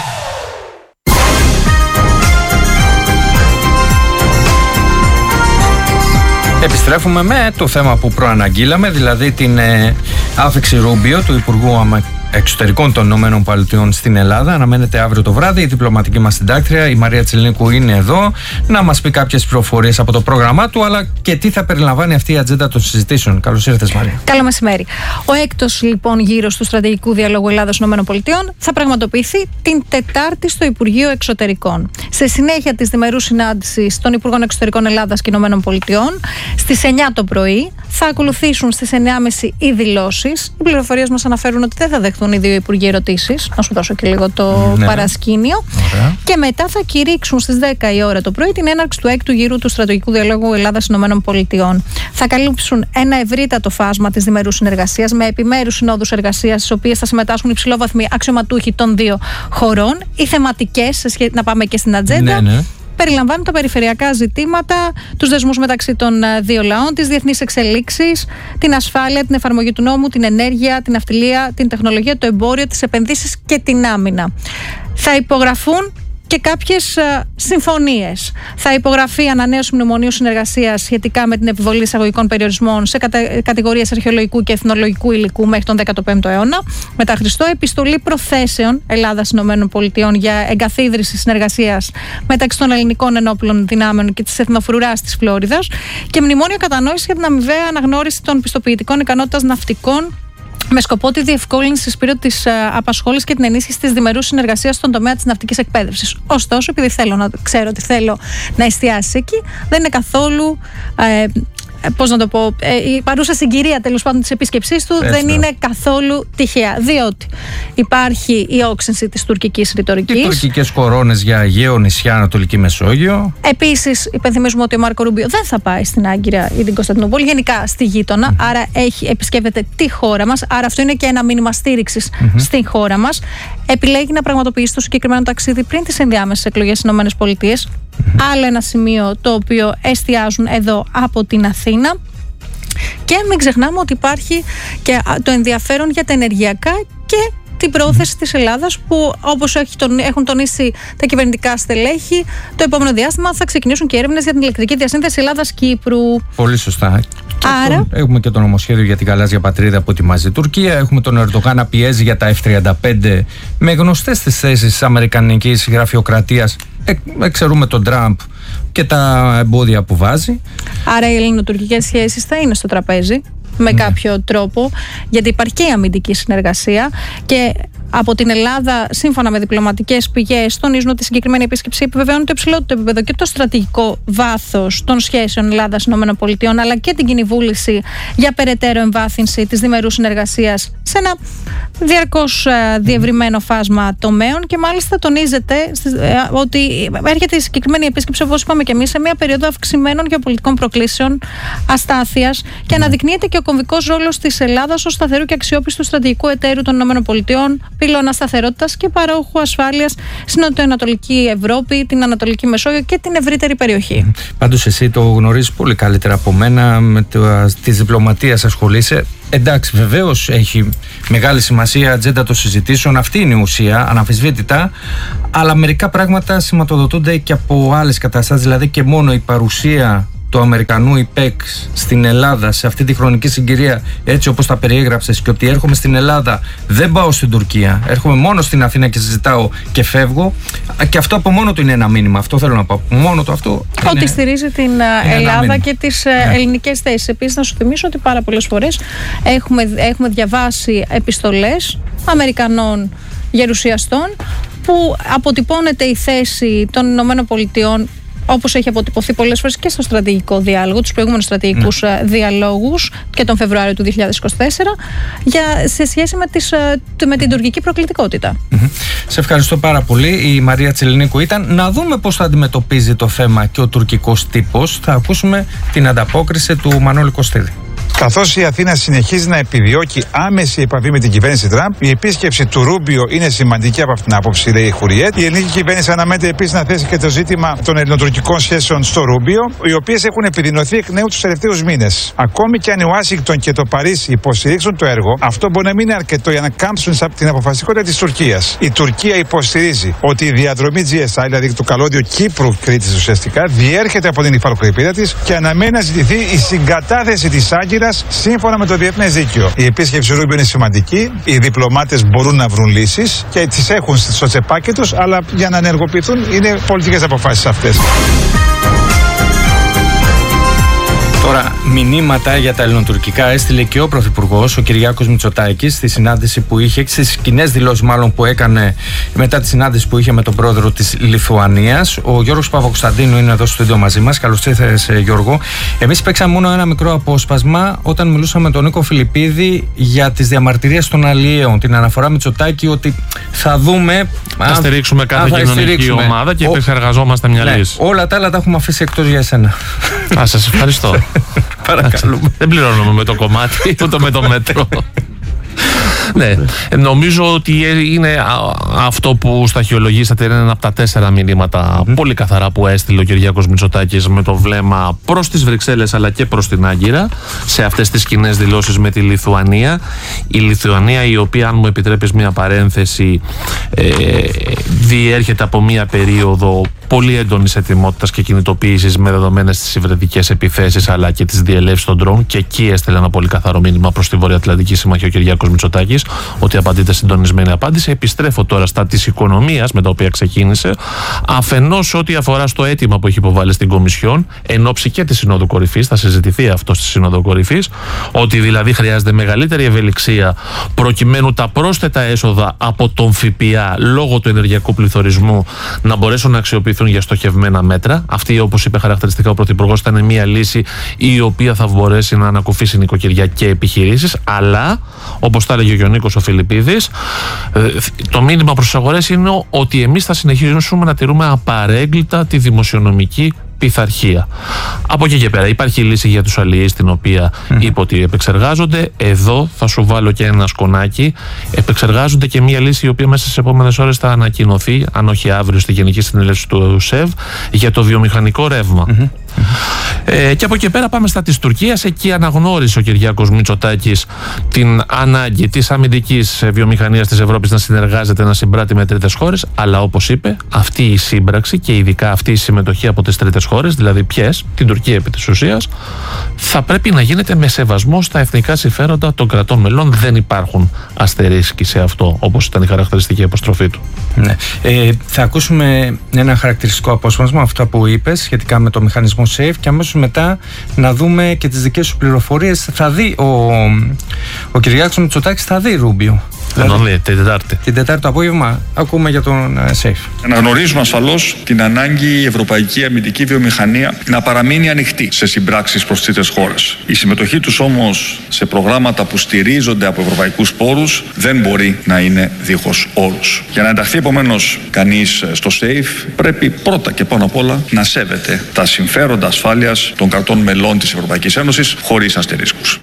Επιστρέφουμε με το θέμα που προαναγγείλαμε, δηλαδή την ε, άφηξη Ρούμπιο του Υπουργού Αμα... Εξωτερικών των ΗΠΑ στην Ελλάδα. Αναμένεται αύριο το βράδυ. Η διπλωματική μας συντάκτρια, η Μαρία Τσιλνίκου, είναι εδώ να μας πει κάποιες πληροφορίες από το πρόγραμμά του, αλλά και τι θα περιλαμβάνει αυτή η ατζέντα των συζητήσεων. Καλώς ήρθες, Μαρία. Καλό μεσημέρι. Ο έκτος λοιπόν γύρος του στρατηγικού διαλόγου Ελλάδα-ΗΠΑ θα πραγματοποιηθεί την Τετάρτη στο Υπουργείο Εξωτερικών. Σε συνέχεια της διμερούς συνάντησης των Υπουργών Εξωτερικών Ελλάδας και ΗΠΑ, στις εννιά το πρωί θα ακολουθήσουν στις εννιά και μισή οι δηλώσεις. Οι πληροφορίες μας αναφέρουν ότι δεν θα δεχθούν οι δύο υπουργοί ερωτήσεις. Να σου δώσω και λίγο το ναι. παρασκήνιο. Ωραία. Και μετά θα κηρύξουν στις δέκα η ώρα το πρωί την έναρξη του έκτου γύρου του στρατηγικού διαλόγου Ελλάδα-ΗΠΑ. Θα καλύψουν ένα ευρύτατο φάσμα της διμερούς συνεργασίας με επιμέρους συνόδους εργασίας, στις οποίες θα συμμετάσχουν υψηλόβαθμοι αξιωματούχοι των δύο χωρών. Οι θεματικές, να πάμε και στην ατζέντα. Ναι, ναι. Περιλαμβάνουν τα περιφερειακά ζητήματα, τους δεσμούς μεταξύ των δύο λαών, τις διεθνείς εξελίξεις, την ασφάλεια, την εφαρμογή του νόμου, την ενέργεια, την ναυτιλία, την τεχνολογία, το εμπόριο, τις επενδύσεις και την άμυνα. Θα υπογραφούν και κάποιες uh, συμφωνίες. Θα υπογραφεί ανανέωση μνημονίου συνεργασίας σχετικά με την επιβολή εισαγωγικών περιορισμών σε κατα... κατηγορίες αρχαιολογικού και εθνολογικού υλικού μέχρι τον δέκατο πέμπτο αιώνα. Μετά Χριστό, επιστολή προθέσεων Ελλάδα-ΗΠΑ για εγκαθίδρυση συνεργασίας μεταξύ των ελληνικών ενόπλων δυνάμεων και της εθνοφρουράς της Φλόριδας και μνημόνιο κατανόηση για την αμοιβαία αναγνώριση των πιστοποιητικών ικανότητας ναυτικών, με σκοπό τη διευκόλυνση σπήρου της απασχόλησης και την ενίσχυση της διμερούς συνεργασίας στον τομέα της ναυτικής εκπαίδευσης. Ωστόσο, επειδή θέλω να ξέρω ότι θέλω να εστιάσει εκεί, δεν είναι καθόλου. Ε, Πώς να το πω, η παρούσα συγκυρία τέλος πάντων της επίσκεψής του. Έτσι, δεν είναι καθόλου τυχαία. Διότι υπάρχει η όξυνση της τουρκικής ρητορικής. Οι τουρκικές κορώνες για Αιγαίο νησιά, Ανατολική Μεσόγειο. Επίσης, υπενθυμίζουμε ότι ο Μάρκο Ρούμπιο δεν θα πάει στην Άγκυρα ή την Κωνσταντινούπολη, γενικά στη γείτονα. Mm-hmm. Άρα έχει, επισκέπτεται τη χώρα μας. Άρα αυτό είναι και ένα μήνυμα στήριξης mm-hmm. στην χώρα μας. Επιλέγει να πραγματοποιήσει το συγκεκριμένο ταξίδι πριν τις ενδιάμεσες εκλογές στις ΗΠΑ. Mm-hmm. Άλλο ένα σημείο το οποίο εστιάζουν εδώ από την Αθήνα. Και μην ξεχνάμε ότι υπάρχει και το ενδιαφέρον για τα ενεργειακά και την πρόθεση της Ελλάδας, που όπως έχουν τονίσει τα κυβερνητικά στελέχη, το επόμενο διάστημα θα ξεκινήσουν και έρευνες για την ηλεκτρική διασύνδεση Ελλάδας-Κύπρου. Πολύ σωστά. Άρα, αυτό, έχουμε και το νομοσχέδιο για την γαλάζια πατρίδα που ετοιμάζει η Τουρκία. Έχουμε τον Ερντογάν να πιέζει για τα εφ τριάντα πέντε με γνωστές τις θέσεις της αμερικανικής γραφειοκρατίας. Ε, εξαιρούμε τον Τραμπ και τα εμπόδια που βάζει. Άρα οι ελληνοτουρκικές σχέσεις θα είναι στο τραπέζι με ναι. κάποιο τρόπο, γιατί υπάρχει και η αμυντική συνεργασία και από την Ελλάδα, σύμφωνα με διπλωματικές πηγές, τονίζουν ότι η συγκεκριμένη επίσκεψη επιβεβαιώνει το υψηλότερο επίπεδο και το στρατηγικό βάθος των σχέσεων Ελλάδα-ΗΠΑ, αλλά και την κοινή βούληση για περαιτέρω εμβάθυνση της διμερούς συνεργασίας σε ένα διαρκώς διευρυμένο φάσμα τομέων. Και μάλιστα τονίζεται ότι έρχεται η συγκεκριμένη επίσκεψη, όπως είπαμε και εμείς, σε μια περίοδο αυξημένων γεωπολιτικών προκλήσεων, αστάθειας, και αναδεικνύεται και ο κομβικός ρόλος της Ελλάδας ως σταθερού και αξιόπιστου στρατηγικού εταίρου των ΗΠΑ, πυλώνα σταθερότητας και παρόχου ασφάλειας στην νοτιοανατολική Ευρώπη, την Ανατολική Μεσόγειο και την ευρύτερη περιοχή. Πάντως, εσύ το γνωρίζεις πολύ καλύτερα από μένα, με τη διπλωματία ασχολείσαι. Εντάξει, βεβαίως έχει μεγάλη σημασία η ατζέντα των συζητήσεων, αυτή είναι η ουσία, αναμφισβήτητα, αλλά μερικά πράγματα σηματοδοτούνται και από άλλες καταστάσεις, δηλαδή και μόνο η παρουσία του Αμερικανού ΙΠΕΚ στην Ελλάδα σε αυτή τη χρονική συγκυρία, έτσι όπως τα περιέγραψες, και ότι έρχομαι στην Ελλάδα, δεν πάω στην Τουρκία, έρχομαι μόνο στην Αθήνα και συζητάω και φεύγω, και αυτό από μόνο του είναι ένα μήνυμα. Αυτό θέλω να πω. Μόνο το αυτό. Ότι είναι, στηρίζει την Ελλάδα και τις ναι. ελληνικές θέσεις. Επίσης, να σου θυμίσω ότι πάρα πολλές φορές έχουμε, έχουμε διαβάσει επιστολές Αμερικανών γερουσιαστών που αποτυπώνεται η θέση των ΗΠΑ, όπως έχει αποτυπωθεί πολλές φορές και στο στρατηγικό διάλογο, τους προηγούμενους στρατηγικούς ναι. διαλόγους και τον Φεβρουάριο του δύο χιλιάδες είκοσι τέσσερα, για, σε σχέση με, τις, με την τουρκική προκλητικότητα. Mm-hmm. Σε ευχαριστώ πάρα πολύ. Η Μαρία Τσιλινίκου ήταν. Να δούμε πώς θα αντιμετωπίζει το θέμα και ο τουρκικός τύπος. Θα ακούσουμε την ανταπόκριση του Μανώλη Κωστίδη. Καθώς η Αθήνα συνεχίζει να επιδιώκει άμεση επαφή με την κυβέρνηση Τραμπ, η επίσκεψη του Ρούμπιο είναι σημαντική από αυτήν την άποψη, λέει η Χουριέτ. Η ελληνική κυβέρνηση αναμένεται επίσης να θέσει και το ζήτημα των ελληνοτουρκικών σχέσεων στο Ρούμπιο, οι οποίες έχουν επιδεινωθεί εκ νέου τους τελευταίους μήνες. Ακόμη και αν η Ουάσιγκτον και το Παρίσι υποστηρίξουν το έργο, αυτό μπορεί να μην είναι αρκετό για να κάμψουν την αποφασιστικότητα της Τουρκίας. Η Τουρκία υποστηρίζει ότι η διαδρομή τζι ες άι, δηλαδή το καλώδιο Κύπρου-Κρήτης ουσιαστικά, διέρχεται από την υφαλοκρηπίδα της και αναμένει να ζητηθεί η συγκατάθεση της Άγκυρας σύμφωνα με το διεθνές δίκαιο. Η επίσκεψη Ρούμπιο είναι σημαντική. Οι διπλωμάτες μπορούν να βρουν λύσεις και τις έχουν στο τσεπάκι τους, αλλά για να ενεργοποιηθούν είναι πολιτικές αποφάσεις αυτές. Τώρα, μηνύματα για τα ελληνοτουρκικά έστειλε και ο Πρωθυπουργός, ο Κυριάκος Μητσοτάκης, στη συνάντηση που είχε, στις κοινές δηλώσεις μάλλον που έκανε μετά τη συνάντηση που είχε με τον πρόεδρο της Λιθουανίας. Ο Γιώργος Παπακοσταντίνου είναι εδώ στο στούντιο μαζί μας. Καλώς ήρθες, Γιώργο. Εμείς παίξαμε μόνο ένα μικρό απόσπασμα όταν μιλούσαμε με τον Νίκο Φιλιππίδη για τις διαμαρτυρίες των αλλιέων. Την αναφορά Μητσοτάκη ότι θα δούμε. Θα στηρίξουμε κάθε κοινωνική ομάδα και επεξεργαζόμαστε μια ναι, λύση. Όλα τα άλλα τα έχουμε αφήσει εκτός για εσένα. Α, σας ευχαριστώ. Παρακαλούμε. Δεν πληρώνουμε με το κομμάτι, ούτε με το μέτρο. Ναι, νομίζω ότι είναι αυτό που σταχυολογήσατε, είναι ένα από τα τέσσερα μηνύματα mm. πολύ καθαρά που έστειλε ο Κυριάκος Μητσοτάκης με το βλέμμα προς τις Βρυξέλλες αλλά και προς την Άγκυρα σε αυτές τις κοινές δηλώσεις με τη Λιθουανία. Η Λιθουανία, η οποία, αν μου επιτρέπεις μια παρένθεση, ε, διέρχεται από μια περίοδο πολύ έντονης ετοιμότητας και κινητοποίησης με δεδομένες τις υβριδικές επιθέσεις αλλά και τις διελεύσεις των ντρόουν, και εκεί έστειλε ένα πολύ καθαρό μήνυμα προς τη Βορειοατλαντική Συμμαχία ο Κυριάκος Μητσοτάκης ότι απαντείται συντονισμένη απάντηση. Επιστρέφω τώρα στα της οικονομίας με τα οποία ξεκίνησε, αφενός ό,τι αφορά στο αίτημα που έχει υποβάλει στην Κομισιόν εν ώψη και τη Συνόδου Κορυφής, θα συζητηθεί αυτό στη Σύνοδο Κορυφής, ότι δηλαδή χρειάζεται μεγαλύτερη ευελιξία προκειμένου τα πρόσθετα έσοδα από τον ΦΠΑ λόγω του ενεργειακού πληθωρισμού να μπορέσουν να αξιοποιηθούν για στοχευμένα μέτρα. Αυτή, όπως είπε χαρακτηριστικά ο Πρωθυπουργός, ήταν μια λύση η οποία θα μπορέσει να ανακουφίσει νοικοκυριά και επιχειρήσεις, αλλά όπως τα έλεγε και ο Νίκος ο Φιλιππίδης, το μήνυμα προς τις αγορές είναι ότι εμείς θα συνεχίσουμε να τηρούμε απαρέγκλιτα τη δημοσιονομική πειθαρχία. Από εκεί και πέρα υπάρχει λύση για τους αλληλείς, την οποία mm. είπε ότι επεξεργάζονται. Εδώ θα σου βάλω και ένα σκονάκι. Επεξεργάζονται και μια λύση η οποία μέσα στις επόμενες ώρες θα ανακοινωθεί, αν όχι αύριο, στη Γενική Συνέλευση του ΣΕΒ, για το βιομηχανικό ρεύμα. Mm-hmm. Ε, και από εκεί πέρα πάμε στα της Τουρκίας. Εκεί αναγνώρισε ο Κυριάκος Μητσοτάκης την ανάγκη της αμυντικής βιομηχανίας της Ευρώπης να συνεργάζεται, να συμπράττει με τρίτες χώρες, αλλά όπως είπε, αυτή η σύμπραξη και ειδικά αυτή η συμμετοχή από τις τρίτες χώρες, δηλαδή ποιες, την Τουρκία επί της ουσίας, θα πρέπει να γίνεται με σεβασμό στα εθνικά συμφέροντα των κρατών μελών. Δεν υπάρχουν αστερίσκοι σε αυτό, όπως ήταν η χαρακτηριστική αποστροφή του. Ναι. Ε, θα ακούσουμε ένα χαρακτηριστικό απόσπασμα, αυτά που είπες σχετικά με το μηχανισμό ΣΕΙΦ, και αμέσως μετά να δούμε και τις δικές σου πληροφορίες. Θα δει ο, ο Κυριάκος Μητσοτάκης, θα δει Ρούμπιο. Δηλαδή, την Τετάρτη. Την Τετάρτη το απόγευμα ακούμε για τον ΣΕΙΦ. Αναγνωρίζουμε ασφαλώς την ανάγκη η ευρωπαϊκή αμυντική βιομηχανία να παραμείνει ανοιχτή σε συμπράξεις προς τρίτες χώρες. Η συμμετοχή τους όμως σε προγράμματα που στηρίζονται από ευρωπαϊκούς πόρους δεν μπορεί να είναι δίχως όρους. Για να ενταχθεί επομένως κανείς στο ΣΕΙΦ, πρέπει πρώτα και πάνω απ' όλα να σέβεται τα συμφέροντα ασφάλειας των κρατών μελών της Ευρωπαϊκής Ένωσης χωρίς αστερίσκους.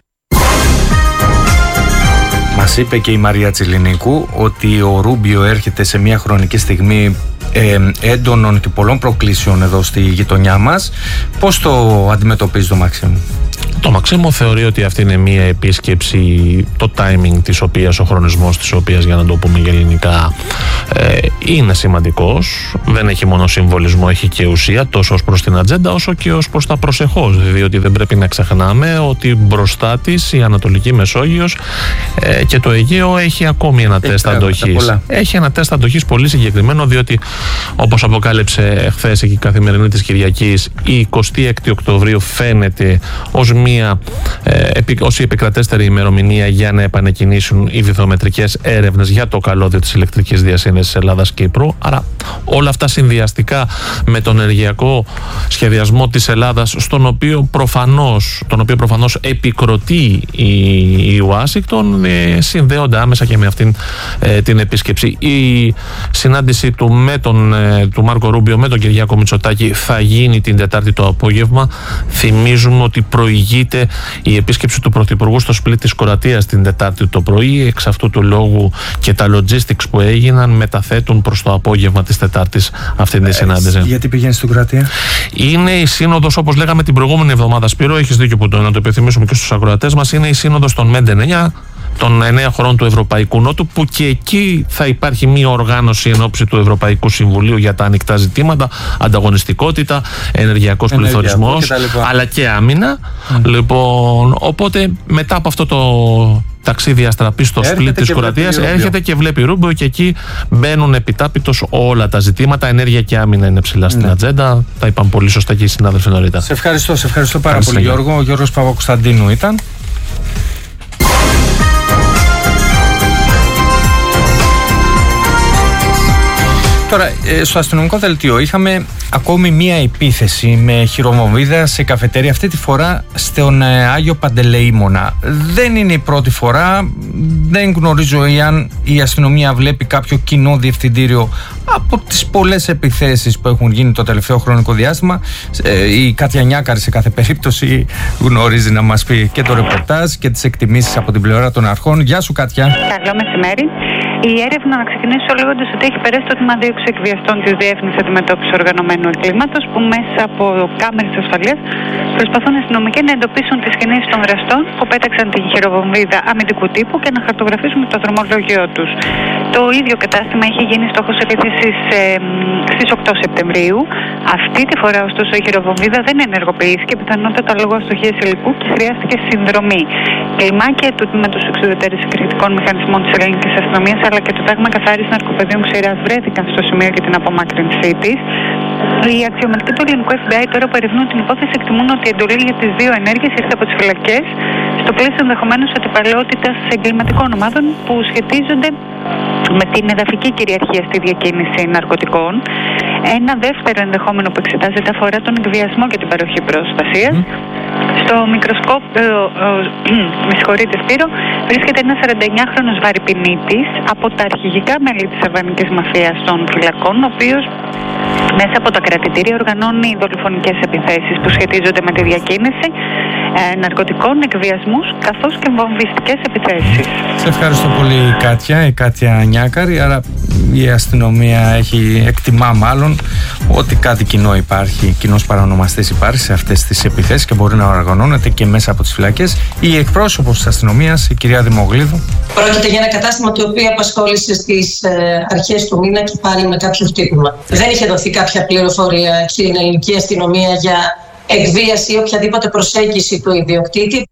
Μας είπε και η Μαρία Τσιλινίκου ότι ο Ρούμπιο έρχεται σε μια χρονική στιγμή ε, έντονων και πολλών προκλήσεων εδώ στη γειτονιά μας. Πώς το αντιμετωπίζει το Μαξίμου? Το Μαξίμου θεωρεί ότι αυτή είναι μια επίσκεψη, το timing της οποίας, ο χρονισμός της οποίας, για να το πούμε και ελληνικά, ε, είναι σημαντικός. Δεν έχει μόνο συμβολισμό, έχει και ουσία, τόσο ως προς την ατζέντα όσο και ως προς τα προσεχώς. Διότι δεν πρέπει να ξεχνάμε ότι μπροστά της η Ανατολική Μεσόγειος ε, και το Αιγαίο έχει ακόμη ένα έχει τεστ αντοχής. Έχει ένα τεστ αντοχής πολύ συγκεκριμένο, διότι όπως αποκάλυψε χθες η Καθημερινή της Κυριακής, η εικοστή έκτη Οκτωβρίου φαίνεται ως μία ε, ως η επικρατέστερη ημερομηνία για να επανεκκινήσουν οι βυθομετρικές έρευνες για το καλώδιο της ηλεκτρικής διασύνδεσης Ελλάδας-Κύπρου. Άρα όλα αυτά συνδυαστικά με τον ενεργειακό σχεδιασμό της Ελλάδας, στον οποίο προφανώς, τον οποίο προφανώς επικροτεί η, η Ουάσιγκτον, ε, συνδέονται άμεσα και με αυτήν ε, την επίσκεψη. Η συνάντηση του, με τον, ε, του Μάρκο Ρούμπιο με τον Κυριάκο Μητσοτάκη θα γίνει την Τετάρτη το απόγευμα. Θυμίζουμε ότι προηγείται η επίσκεψη του Πρωθυπουργού στο Σπλίτ της Κροατίας την Τετάρτη το πρωί. Εξ αυτού του λόγου και τα logistics που έγιναν μεταθέτουν προς το απόγευμα της Τετάρτης αυτή τη συνάντηση. Γιατί πηγαίνει στην Κροατία? Είναι η σύνοδος, όπως λέγαμε την προηγούμενη εβδομάδα, Σπύρο, έχεις δίκιο που το, να το επιθυμίσουμε και στους ακροατές μας, είναι η σύνοδος των ΜΕΝΤ εννιά, των εννέα χωρών του Ευρωπαϊκού Νότου, που και εκεί θα υπάρχει μία οργάνωση εν ώψη του Ευρωπαϊκού Συμβουλίου για τα ανοιχτά ζητήματα, ανταγωνιστικότητα, ενεργειακός πληθωρισμός, αλλά και άμυνα. Mm. Λοιπόν, οπότε μετά από αυτό το ταξίδι αστραπή στο Σπλίτ της Κροατίας, έρχεται και βλέπει Ρούμπιο, και εκεί μπαίνουν επιτάπητος όλα τα ζητήματα. Ενέργεια και άμυνα είναι ψηλά στην ναι. ατζέντα. Τα είπαν πολύ σωστά και οι συνάδελφοι νωρίτερα. Σε ευχαριστώ, σε ευχαριστώ πάρα Άς πολύ, Γιώργο. Ο Γιώργος Παπακοσταντίνου ήταν. Τώρα, στο αστυνομικό δελτίο είχαμε ακόμη μία επίθεση με χειροβομβίδα σε καφετέρια, αυτή τη φορά στον Άγιο Παντελεήμονα. Δεν είναι η πρώτη φορά, δεν γνωρίζω εάν η αστυνομία βλέπει κάποιο κοινό διευθυντήριο από τις πολλές επιθέσεις που έχουν γίνει το τελευταίο χρονικό διάστημα. Η Κάτια Νιάκαρη σε κάθε περίπτωση γνωρίζει να μας πει και το ρεπορτάζ και τις εκτιμήσεις από την πλευρά των αρχών. Γεια σου, Κάτια. Καλό μεσημέρι. Η έρευνα, να ξεκινήσω λέγοντας ότι έχει περάσει το τμήμα δίωξη εκβιαστών της Διεύθυνσης Αντιμετώπισης Οργανωμένου Εγκλήματος, που μέσα από κάμερες ασφαλείας προσπαθούν οι αστυνομικοί να εντοπίσουν τις κινήσεις των δραστών που πέταξαν την χειροβομβίδα αμυντικού τύπου και να χαρτογραφήσουν το δρομολόγιο τους. Το ίδιο κατάστημα είχε γίνει στόχος επίθεσης ε, στις οκτώ Σεπτεμβρίου. Αυτή τη φορά, ωστόσο, η χειροβομβίδα δεν ενεργοποιήθηκε, πιθανότατα λόγω αστοχίας υλικού, και χρειάστηκε συνδρομή. Κλιμάκια του τμήματος εξουδετερής εκρηκτικών μηχανισμών της ελληνικής αστυνομίας, αλλά και το τάγμα καθάρισης ναρκοπαιδίων Ξηράς βρέθηκαν στο σημείο για την απομάκρυνσή της. Οι αξιωματικοί του ελληνικού Εφ Μπι Άι, τώρα που ερευνούν την υπόθεση, εκτιμούν ότι η εντολή για τις δύο ενέργειες ήρθε από τις φυλακές, στο πλαίσιο ενδεχομένως αντιπαλαιότητας εγκληματικών ομάδων που σχετίζονται με την εδαφική κυριαρχία στη διακίνηση ναρκωτικών. Ένα δεύτερο ενδεχόμενο που εξετάζεται αφορά τον εκβιασμό και την παροχή προστασίας. Mm. Στο μικροσκόπιο, ε, ε, με συγχωρείτε Σπύρο, βρίσκεται ένας σαρανταεννιάχρονος βαρυπινίτης από τα αρχηγικά μέλη της αλβανικής μαφίας των φυλακών, ο οποίος μέσα από τα κρατητήρια οργανώνει δολοφονικές επιθέσεις που σχετίζονται με τη διακίνηση ε, ναρκωτικών, εκβιασμούς καθώς και βομβιστικές επιθέσεις. Σε ευχαριστώ πολύ, Κάτια, η Κάτια Νιάκαρη. Άρα η αστυνομία έχει, εκτιμά μάλλον, ότι κάτι κοινό υπάρχει, κοινός παρανομαστής υπάρχει σε αυτές τις επιθέσεις και μπορεί να οργανώνεται και μέσα από τις φυλακές. Η εκπρόσωπος της αστυνομίας, η κυρία Δημογλίδου. Πρόκειται για ένα κατάστημα το οποίο απασχόλησε στις ε, αρχές του μήνα και πάλι με κάποιο χτύπημα. Δεν είχε δοθεί κάποια πληροφορία στην ελληνική αστυνομία για εκβίαση ή οποιαδήποτε προσέγγιση του ιδιοκτήτη.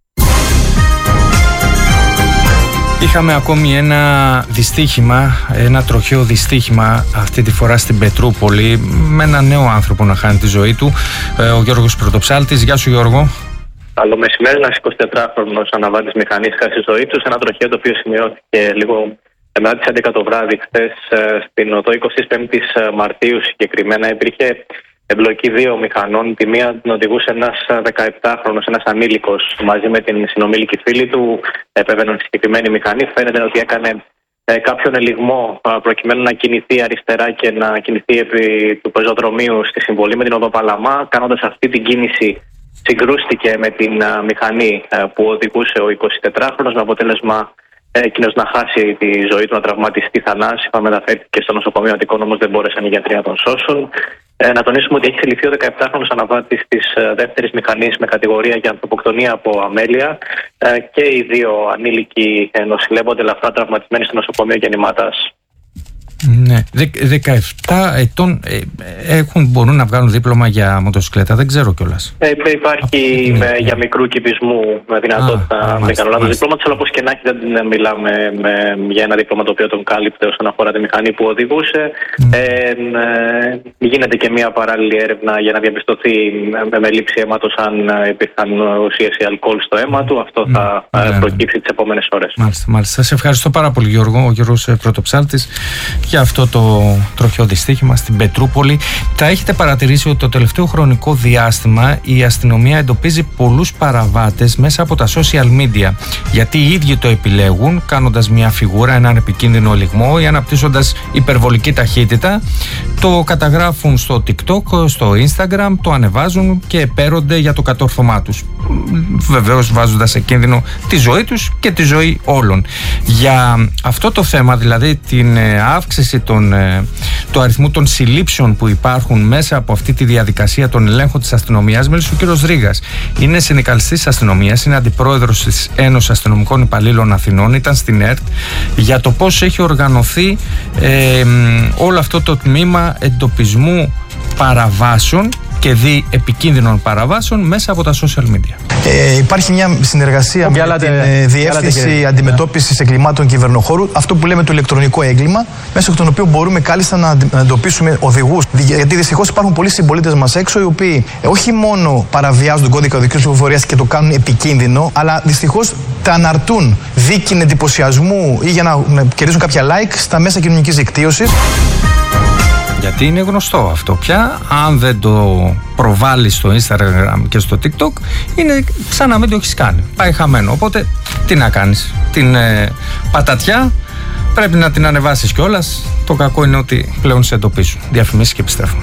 Είχαμε ακόμη ένα δυστύχημα, ένα τροχαίο δυστύχημα αυτή τη φορά στην Πετρούπολη, με ένα νέο άνθρωπο να χάνει τη ζωή του, ο Γιώργος Πρωτοψάλτης. Γεια σου, Γιώργο. Καλό μεσημέρι. Ένας εικοσιτετράχρονος αναβάτης μηχανής χάσει τη ζωή του σε ένα τροχαίο το οποίο σημειώθηκε λίγο μετά τις έντεκα το βράδυ χθες στην οδό εικοστή πέμπτη Μαρτίου συγκεκριμένα υπήρχε εμπλοκή δύο μηχανών. Τη μία την οδηγούσε ένας δεκαεπτάχρονος, ένας ανήλικος, μαζί με την συνομήλικη φίλη του. Επέβαιναν στη συγκεκριμένη μηχανή. Φαίνεται ότι έκανε κάποιον ελιγμό προκειμένου να κινηθεί αριστερά και να κινηθεί επί του πεζοδρομίου στη συμβολή με την οδό Παλαμά. Κάνοντας αυτή την κίνηση, συγκρούστηκε με την μηχανή που οδηγούσε ο εικοσιτετράχρονος, με αποτέλεσμα εκείνος να χάσει τη ζωή του, να τραυματιστεί θανάσιμα. Μεταφέρθηκε στο νοσοκομείο Αττικών, όμως δεν μπόρεσαν οι γιατροί να τον σώσουν. Ε, να τονίσουμε ότι έχει συλληφθεί ο δεκαεπτάχρονος αναβάτης της ε, δεύτερης μηχανής με κατηγορία για ανθρωποκτονία από αμέλεια ε, και οι δύο ανήλικοι ε, νοσηλεύονται ελαφρά τραυματισμένοι στο νοσοκομείο Γεννημάτας. Ναι, δεκαεπτά ετών ε, έχουν, μπορούν να βγάλουν δίπλωμα για μοτοσυκλέτα, δεν ξέρω κιόλας. Ε, υπάρχει με, για μικρού κυβισμού με δυνατότητα με κανονά διπλώματος, αλλά όπως και να έχει δεν μιλάμε με, για ένα δίπλωμα το οποίο τον κάλυπτε όσον αφορά τη μηχανή που οδηγούσε. Mm. Ε, ε, γίνεται και μια παράλληλη έρευνα για να διαπιστωθεί με, με λήψη αίματος αν υπήρχαν ουσίες ή αλκοόλ στο αίμα του. Αυτό θα mm. ε, προκύψει τις επόμενες ώρες. Μάλιστα, μάλιστα. Σας ευχαριστώ πάρα πολύ, Γιώργο, ο Γιώργος Πρωτοψάλτης, για αυτό το τροχαίο δυστύχημα στην Πετρούπολη. Θα έχετε παρατηρήσει ότι το τελευταίο χρονικό διάστημα η αστυνομία εντοπίζει πολλούς παραβάτες μέσα από τα social media, γιατί οι ίδιοι το επιλέγουν κάνοντας μια φιγούρα, έναν επικίνδυνο ελιγμό ή αναπτύσσοντας υπερβολική ταχύτητα. Το καταγράφουν στο TikTok, στο Instagram, το ανεβάζουν και επέρονται για το κατόρθωμά τους, βεβαίως βάζοντας σε κίνδυνο τη ζωή τους και τη ζωή όλων. Για αυτό το θέμα, δηλαδή την αύξηση των, του αριθμού των συλλήψεων που υπάρχουν μέσα από αυτή τη διαδικασία των ελέγχων της αστυνομίας, μίλησε ο κύριος Ρήγας. Είναι συνδικαλιστής αστυνομίας, είναι αντιπρόεδρος της Ένωσης Αστυνομικών Υπαλλήλων Αθηνών, ήταν στην ΕΡΤ για το πώς έχει οργανωθεί ε, όλο αυτό το τμήμα εντοπισμού παραβάσεων και δι επικίνδυνων παραβάσεων μέσα από τα social media. Ε, υπάρχει μια συνεργασία με την ε, Διεύθυνση Αντιμετώπισης Εγκλημάτων Κυβερνοχώρου, αυτό που λέμε το ηλεκτρονικό έγκλημα, μέσα από τον οποίο μπορούμε κάλλιστα να, να εντοπίσουμε οδηγούς. Γιατί δυστυχώς υπάρχουν πολλοί συμπολίτες μας έξω, οι οποίοι ε, όχι μόνο παραβιάζουν τον κώδικα οδικής κυκλοφορίας και το κάνουν επικίνδυνο, αλλά δυστυχώς τα αναρτούν δίκην εντυπωσιασμού ή για να, να κερδίσουν κάποια like στα μέσα κοινωνικής δικτύωσης. Γιατί είναι γνωστό αυτό πια. Αν δεν το προβάλλεις στο Instagram και στο TikTok, είναι σαν να μην το έχεις κάνει. Πάει χαμένο. Οπότε τι να κάνεις? Την ε, πατατιά πρέπει να την ανεβάσεις κιόλας. Το κακό είναι ότι πλέον σε εντοπίζουν. Διαφημίσεις και επιστρέφουμε.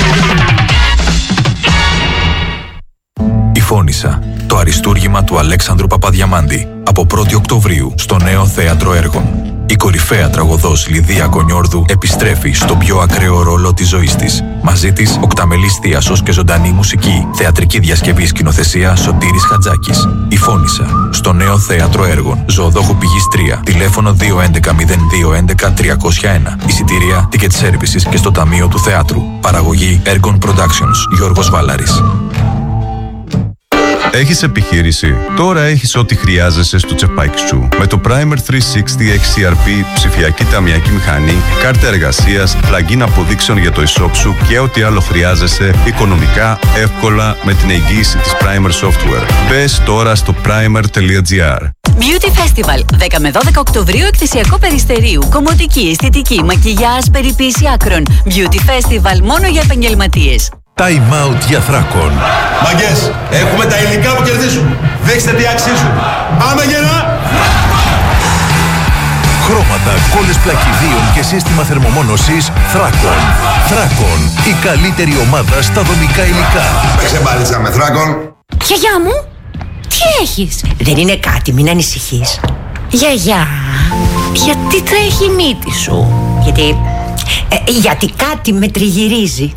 Η Φώνισσα, το αριστούργημα του Αλέξανδρου Παπαδιαμάντη, από πρώτη Οκτωβρίου στο Νέο Θέατρο Έργων. Η κορυφαία τραγωδός Λιδία Κονιόρδου επιστρέφει στον πιο ακραίο ρόλο της ζωής της. Μαζί της, οκταμελής θίασος και ζωντανή μουσική. Θεατρική διασκευή, σκηνοθεσία Σωτήρης Χατζάκης. Η Φώνισσα, στο Νέο Θέατρο Έργων. Ζωοδόχου Πηγής τρία. Τηλέφωνο δύο έντεκα μηδέν δύο έντεκα τριακόσια ένα. Εισιτήρια, ticket services και στο Ταμείο του Θεάτρου. Παραγωγή Ergon Productions. Γιώργος Βάλαρης. Έχεις επιχείρηση? Τώρα έχεις ό,τι χρειάζεσαι στο τσεπάκι σου. Με το Primer τριακόσια εξήντα εξ σι αρ πι, ψηφιακή ταμιακή μηχανή, κάρτα εργασίας, plugin αποδείξεων για το e-shop σου και ό,τι άλλο χρειάζεσαι οικονομικά, εύκολα με την εγγύηση της Primer Software. Μπες τώρα στο primer τελεία gr. Beauty Festival, δέκα με δώδεκα Οκτωβρίου, εκθεσιακό Περιστερίου. Κομμωτική, αισθητική, μακιγιάζ, περιποίηση άκρων. Beauty Festival μόνο για επαγγελματίες. Time out για Θράκον. Μαγκές, έχουμε τα υλικά που κερδίζουν. Δείξτε τι αξίζουν. Πάμε γερά! Χρώματα, κόλλες πλακιδίων και σύστημα θερμομόνωσης Θράκον. Θράκον, η καλύτερη ομάδα στα δομικά υλικά. Παίξε μπάλιτσα με Θράκον. Γιαγιά μου, τι έχεις? Δεν είναι κάτι, μην ανησυχείς. Γιαγιά, γιατί τρέχει η μύτη σου? Γιατί, ε, γιατί κάτι με τριγυρίζει.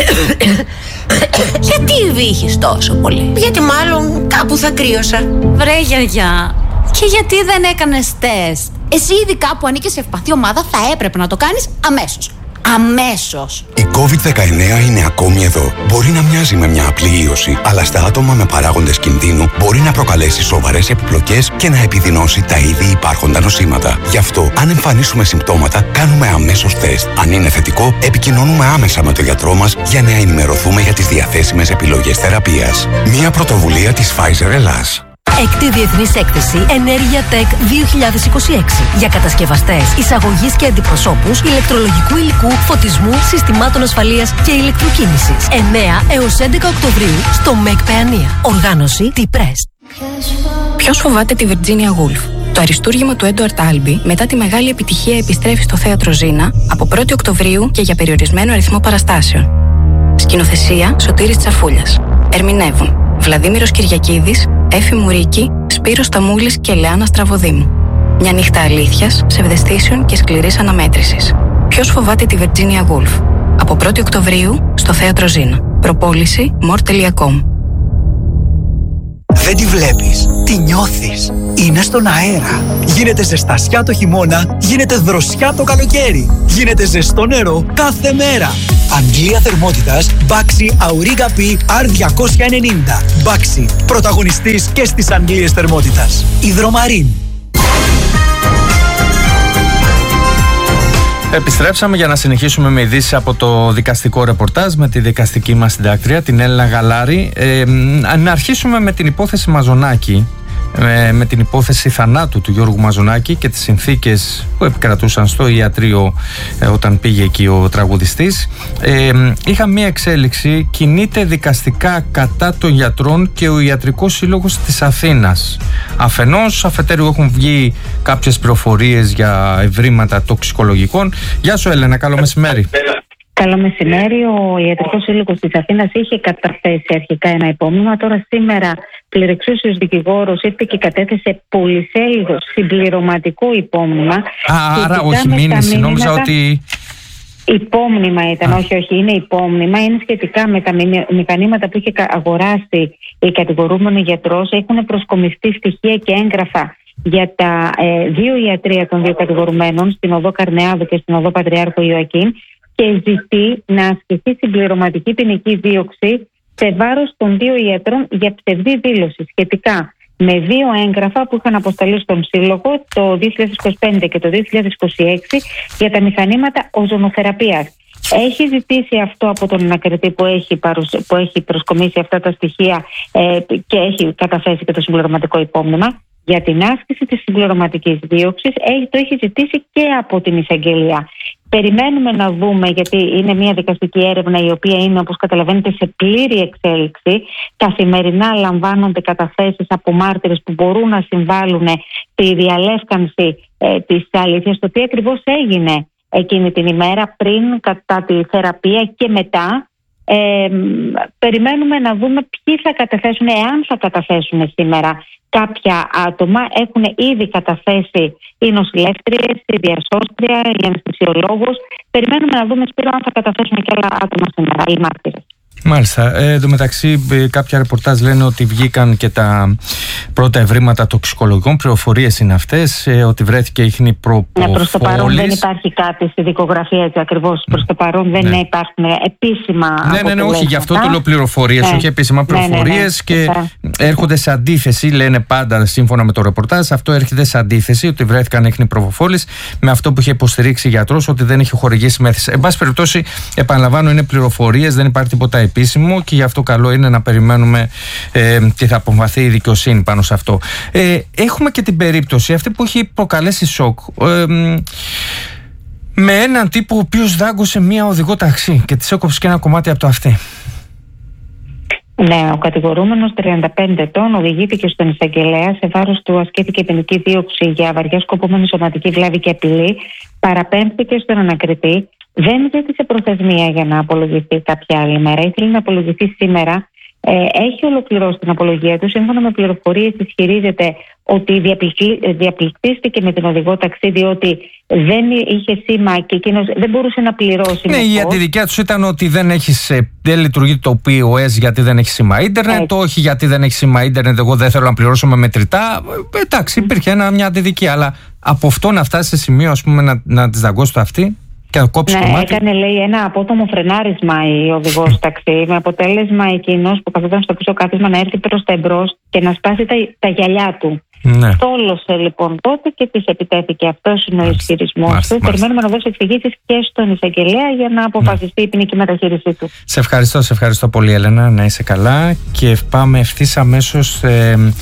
Γιατί βύχεις τόσο πολύ? Γιατί μάλλον κάπου θα κρύωσα. Βρε γιαγιά, και γιατί δεν έκανες τεστ? Εσύ ήδη κάπου ανήκεις σε ευπαθή ομάδα, θα έπρεπε να το κάνεις αμέσως. Αμέσως. Η κόβιντ δεκαεννέα είναι ακόμη εδώ. Μπορεί να μοιάζει με μια απλή ίωση, αλλά στα άτομα με παράγοντες κινδύνου μπορεί να προκαλέσει σοβαρές επιπλοκές και να επιδεινώσει τα ήδη υπάρχοντα νοσήματα. Γι' αυτό, αν εμφανίσουμε συμπτώματα, κάνουμε αμέσως τεστ. Αν είναι θετικό, επικοινωνούμε άμεσα με τον γιατρό μας για να ενημερωθούμε για τις διαθέσιμες επιλογές θεραπείας. Μια πρωτοβουλία της Pfizer Ελλάς. Έκτη Διεθνής Έκθεση Ενέργεια Tech δύο χιλιάδες είκοσι έξι. Για κατασκευαστές, εισαγωγής και αντιπροσώπους ηλεκτρολογικού υλικού, φωτισμού, συστημάτων ασφαλείας και ηλεκτροκίνησης. εννέα έως έντεκα Οκτωβρίου στο ΜΕΚ Παιανία. Οργάνωση T-Press. Ποιος φοβάται τη Virginia Woolf? Το αριστούργημα του Έντουαρτ Άλμπι μετά τη μεγάλη επιτυχία επιστρέφει στο θέατρο Ζήνα από πρώτη Οκτωβρίου και για περιορισμένο αριθμό παραστάσεων. Σκηνοθεσία Σωτήρης Τσαφούλιας. Ερμηνεύουν Βλαδίμηρος Κυριακίδης, Έφη Μουρίκη, Σπύρος Σταμούλης και Λεάνα Στραβοδήμου. Μια νύχτα αλήθειας, ψευδαισθήσεων και σκληρής αναμέτρησης. Ποιος φοβάται τη Virginia Woolf? Από πρώτη Οκτωβρίου στο θέατρο Ζήνα. Προπόληση μορ τελεία κομ. Δεν τη βλέπεις, τη νιώθεις. Είναι στον αέρα. Γίνεται ζεστασιά το χειμώνα, γίνεται δροσιά το καλοκαίρι. Γίνεται ζεστό νερό κάθε μέρα. Αντλία θερμότητας Baxi Auriga P αρ διακόσια ενενήντα. Baxi, πρωταγωνιστής και στις αντλίες θερμότητας. Υδρομαρίν. Επιστρέψαμε για να συνεχίσουμε με ειδήσεις από το δικαστικό ρεπορτάζ με τη δικαστική μας συντάκτρια, την Έλληνα Γαλάρη. Ε, να αρχίσουμε με την υπόθεση Μαζονάκη, ε, με την υπόθεση θανάτου του Γιώργου Μαζονάκη και τις συνθήκες που επικρατούσαν στο ιατρείο ε, όταν πήγε εκεί ο τραγουδιστής. Ε, είχα μία εξέλιξη, κινείται δικαστικά κατά των γιατρών και ο Ιατρικός Σύλλογος της Αθήνας. Αφενός, αφετέρου έχουν βγει κάποιες πληροφορίες για ευρήματα τοξικολογικών. Γεια σου Έλενα, καλό μεσημέρι. Καλό μεσημέρι. Ο Ιατρικός Σύλλογος της Αθήνας είχε καταθέσει αρχικά ένα υπόμνημα. Τώρα σήμερα πληρεξούσιος δικηγόρος ήρθε και κατέθεσε πολυσέλιδο συμπληρωματικό υπόμνημα. Α, άρα όχι μήνυση, νόμιζα ότι... Υπόμνημα ήταν, Α. όχι, όχι, είναι υπόμνημα. Είναι σχετικά με τα μηχανήματα που είχε αγοράσει η κατηγορούμενη γιατρός. Έχουν προσκομιστεί στοιχεία και έγγραφα για τα ε, δύο ιατρεία των δύο κατηγορουμένων, στην οδό Καρνεάδου και στην οδό Πατριάρχο Ιωακήμ, και ζητεί να ασκηθεί συμπληρωματική ποινική δίωξη σε βάρος των δύο ιατρών για ψευδή δήλωση σχετικά με δύο έγγραφα που είχαν αποσταλεί στον Σύλλογο το δύο χιλιάδες είκοσι πέντε και το δύο χιλιάδες είκοσι έξι για τα μηχανήματα οζονοθεραπείας. Έχει ζητήσει αυτό από τον ανακριτή που έχει, παρουσ... που έχει προσκομίσει αυτά τα στοιχεία ε, και έχει καταθέσει και το συμπληρωματικό υπόμνημα. Για την άσκηση της συμπληρωματικής δίωξης έχει, το έχει ζητήσει και από την εισαγγελία. Περιμένουμε να δούμε, γιατί είναι μια δικαστική έρευνα η οποία είναι, όπως καταλαβαίνετε, σε πλήρη εξέλιξη. Καθημερινά λαμβάνονται καταθέσεις από μάρτυρες που μπορούν να συμβάλλουν στη διαλεύκανση ε, της αλήθειας, το τι ακριβώς έγινε εκείνη την ημέρα, πριν, κατά τη θεραπεία και μετά. Ε, περιμένουμε να δούμε ποιοι θα καταθέσουν, εάν θα καταθέσουν σήμερα. Κάποια άτομα έχουν ήδη καταθέσει οι νοσηλεύτριες, η διασώστρια, η αναισθησιολόγος. Περιμένουμε να δούμε, Σπύρο, αν θα καταθέσουν και άλλα άτομα σήμερα, οι μάρτυρες. Μάλιστα. Ε, εν τω μεταξύ, κάποια ρεπορτάζ λένε ότι βγήκαν και τα πρώτα ευρήματα τοξικολογικών. Πληροφορίες είναι αυτές, ε, ότι βρέθηκε ίχνη προποφόλης. Ναι, προς το παρόν δεν υπάρχει κάτι στη δικογραφία, έτσι ακριβώς. Προς το παρόν δεν ναι. υπάρχουν επίσημα. Ναι, ναι, ναι, όχι, γι' αυτό το λέω πληροφορίες, ναι. όχι επίσημα πληροφορίες, ναι, ναι, ναι, και ναι. έρχονται σε αντίθεση, λένε πάντα σύμφωνα με το ρεπορτάζ. Αυτό έρχεται σε αντίθεση, ότι βρέθηκαν ίχνη προποφόλης με αυτό που είχε υποστηρίξει η γιατρός, ότι δεν είχε χορηγήσει μέθηση. Εν πάση περιπτώσει, επαναλαμβάνω, είναι πληροφορίες, δεν υπάρχει τίποτα επίσημο και γι' αυτό καλό είναι να περιμένουμε ε, τι θα αποφαθεί η δικαιοσύνη πάνω σε αυτό. Ε, έχουμε και την περίπτωση αυτή που έχει προκαλέσει σοκ ε, με έναν τύπο ο οποίος δάγκωσε μία οδηγό ταξί και της έκοψε και ένα κομμάτι από το αυτί. Ναι, ο κατηγορούμενος τριάντα πέντε ετών οδηγήθηκε στον εισαγγελέα, σε βάρος του ασκήθηκε ποινική δίωξη για βαριά σκοπούμενη σωματική βλάβη και απειλή, παραπέμφθηκε στον ανακριτή. Δεν ζήτησε προθεσμία για να απολογηθεί κάποια άλλη μέρα. Ήθελε να απολογηθεί σήμερα. Ε, έχει ολοκληρώσει την απολογία του. Σύμφωνα με πληροφορίες, ισχυρίζεται ότι διαπληκτίστηκε με την οδηγό ταξί, διότι δεν είχε σήμα και εκείνος δεν μπορούσε να πληρώσει. Ναι, η αντιδικία του ήταν ότι δεν, έχεις, δεν λειτουργεί το πι ο ες γιατί δεν έχει σήμα ίντερνετ. Το όχι γιατί δεν έχει σήμα ίντερνετ, εγώ δεν θέλω να πληρώσω με μετρητά. Εντάξει, υπήρχε ένα, μια αντιδικία. Αλλά από αυτό να φτάσει σε σημείο, ας πούμε, να, να τη δαγκώσει το αυτή. Ναι, έκανε, λέει, ένα απότομο φρενάρισμα η οδηγός ταξί, με αποτέλεσμα εκείνος που καθόταν στο πίσω κάθισμα να έρθει προς τα εμπρός και να σπάσει τα, τα γυαλιά του. Ναι. Τόλωσε λοιπόν τότε και της επιτέθηκε. Αυτός είναι ο ισχυρισμός του. Περιμένουμε να δώσει εξηγήσεις και στον εισαγγελέα για να αποφασιστεί ναι. η ποινική μεταχείρισή του. Σε ευχαριστώ, σε ευχαριστώ πολύ, Έλενα. Να είσαι καλά. Και πάμε ευθύς αμέσως ε,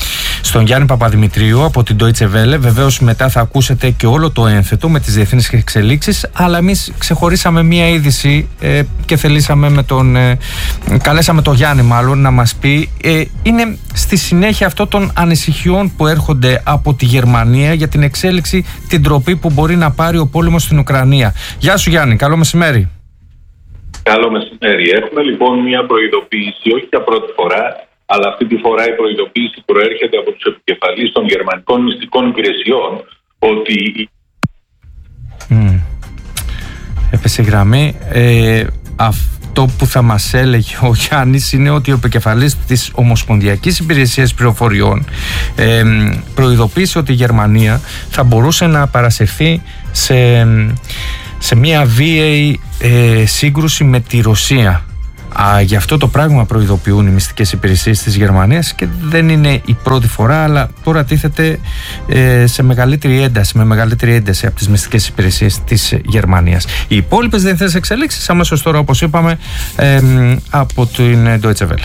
στον Γιάννη Παπαδημητρίου από την Deutsche Welle. Βεβαίως μετά θα ακούσετε και όλο το ένθετο με τις διεθνείς εξελίξεις, αλλά εμείς ξεχωρίσαμε μία είδηση ε, και θελήσαμε με τον ε, καλέσαμε τον Γιάννη μάλλον να μας πει, ε, είναι στη συνέχεια αυτών των ανησυχιών που έρχονται από τη Γερμανία για την εξέλιξη, την τροπή που μπορεί να πάρει ο πόλεμος στην Ουκρανία. Γεια σου Γιάννη, καλό μεσημέρι. Καλό μεσημέρι. Έχουμε λοιπόν μια προειδοποίηση, όχι για πρώτη φορά, αλλά αυτή τη φορά η προειδοποίηση προέρχεται από τους επικεφαλείς των γερμανικών μυστικών υπηρεσιών ότι... Mm. Έπεσε γραμμή. Ε, αυτό που θα μας έλεγε ο Γιάννης είναι ότι ο επικεφαλής της Ομοσπονδιακής Υπηρεσίας Πληροφοριών ε, προειδοποίησε ότι η Γερμανία θα μπορούσε να παρασυρθεί σε, σε μια βίαιη ε, σύγκρουση με τη Ρωσία. Α, γι' αυτό το πράγμα προειδοποιούν οι μυστικές υπηρεσίες της Γερμανίας και δεν είναι η πρώτη φορά, αλλά τώρα τίθεται ε, σε μεγαλύτερη ένταση, με μεγαλύτερη ένταση από τις μυστικές υπηρεσίες της Γερμανίας. Οι υπόλοιπες διεθνείς εξελίξεις αμέσως τώρα, όπως είπαμε, ε, από την Deutsche Welle.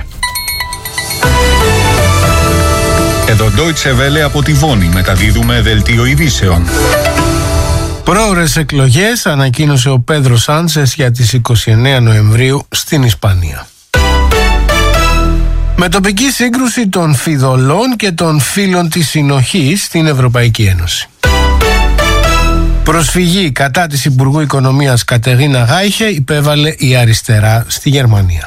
Εδώ Deutsche Welle από τη Βόνη, μεταδίδουμε δελτίο ειδήσεων. Πρόωρες εκλογές ανακοίνωσε ο Πέδρο Σάντσες για τις είκοσι εννέα Νοεμβρίου στην Ισπανία. Με τοπική σύγκρουση των φιδωλών και των φίλων της συνοχής στην Ευρωπαϊκή Ένωση. Προσφυγή κατά της Υπουργού Οικονομίας Κατερίνα Γάιχε υπέβαλε η αριστερά στη Γερμανία.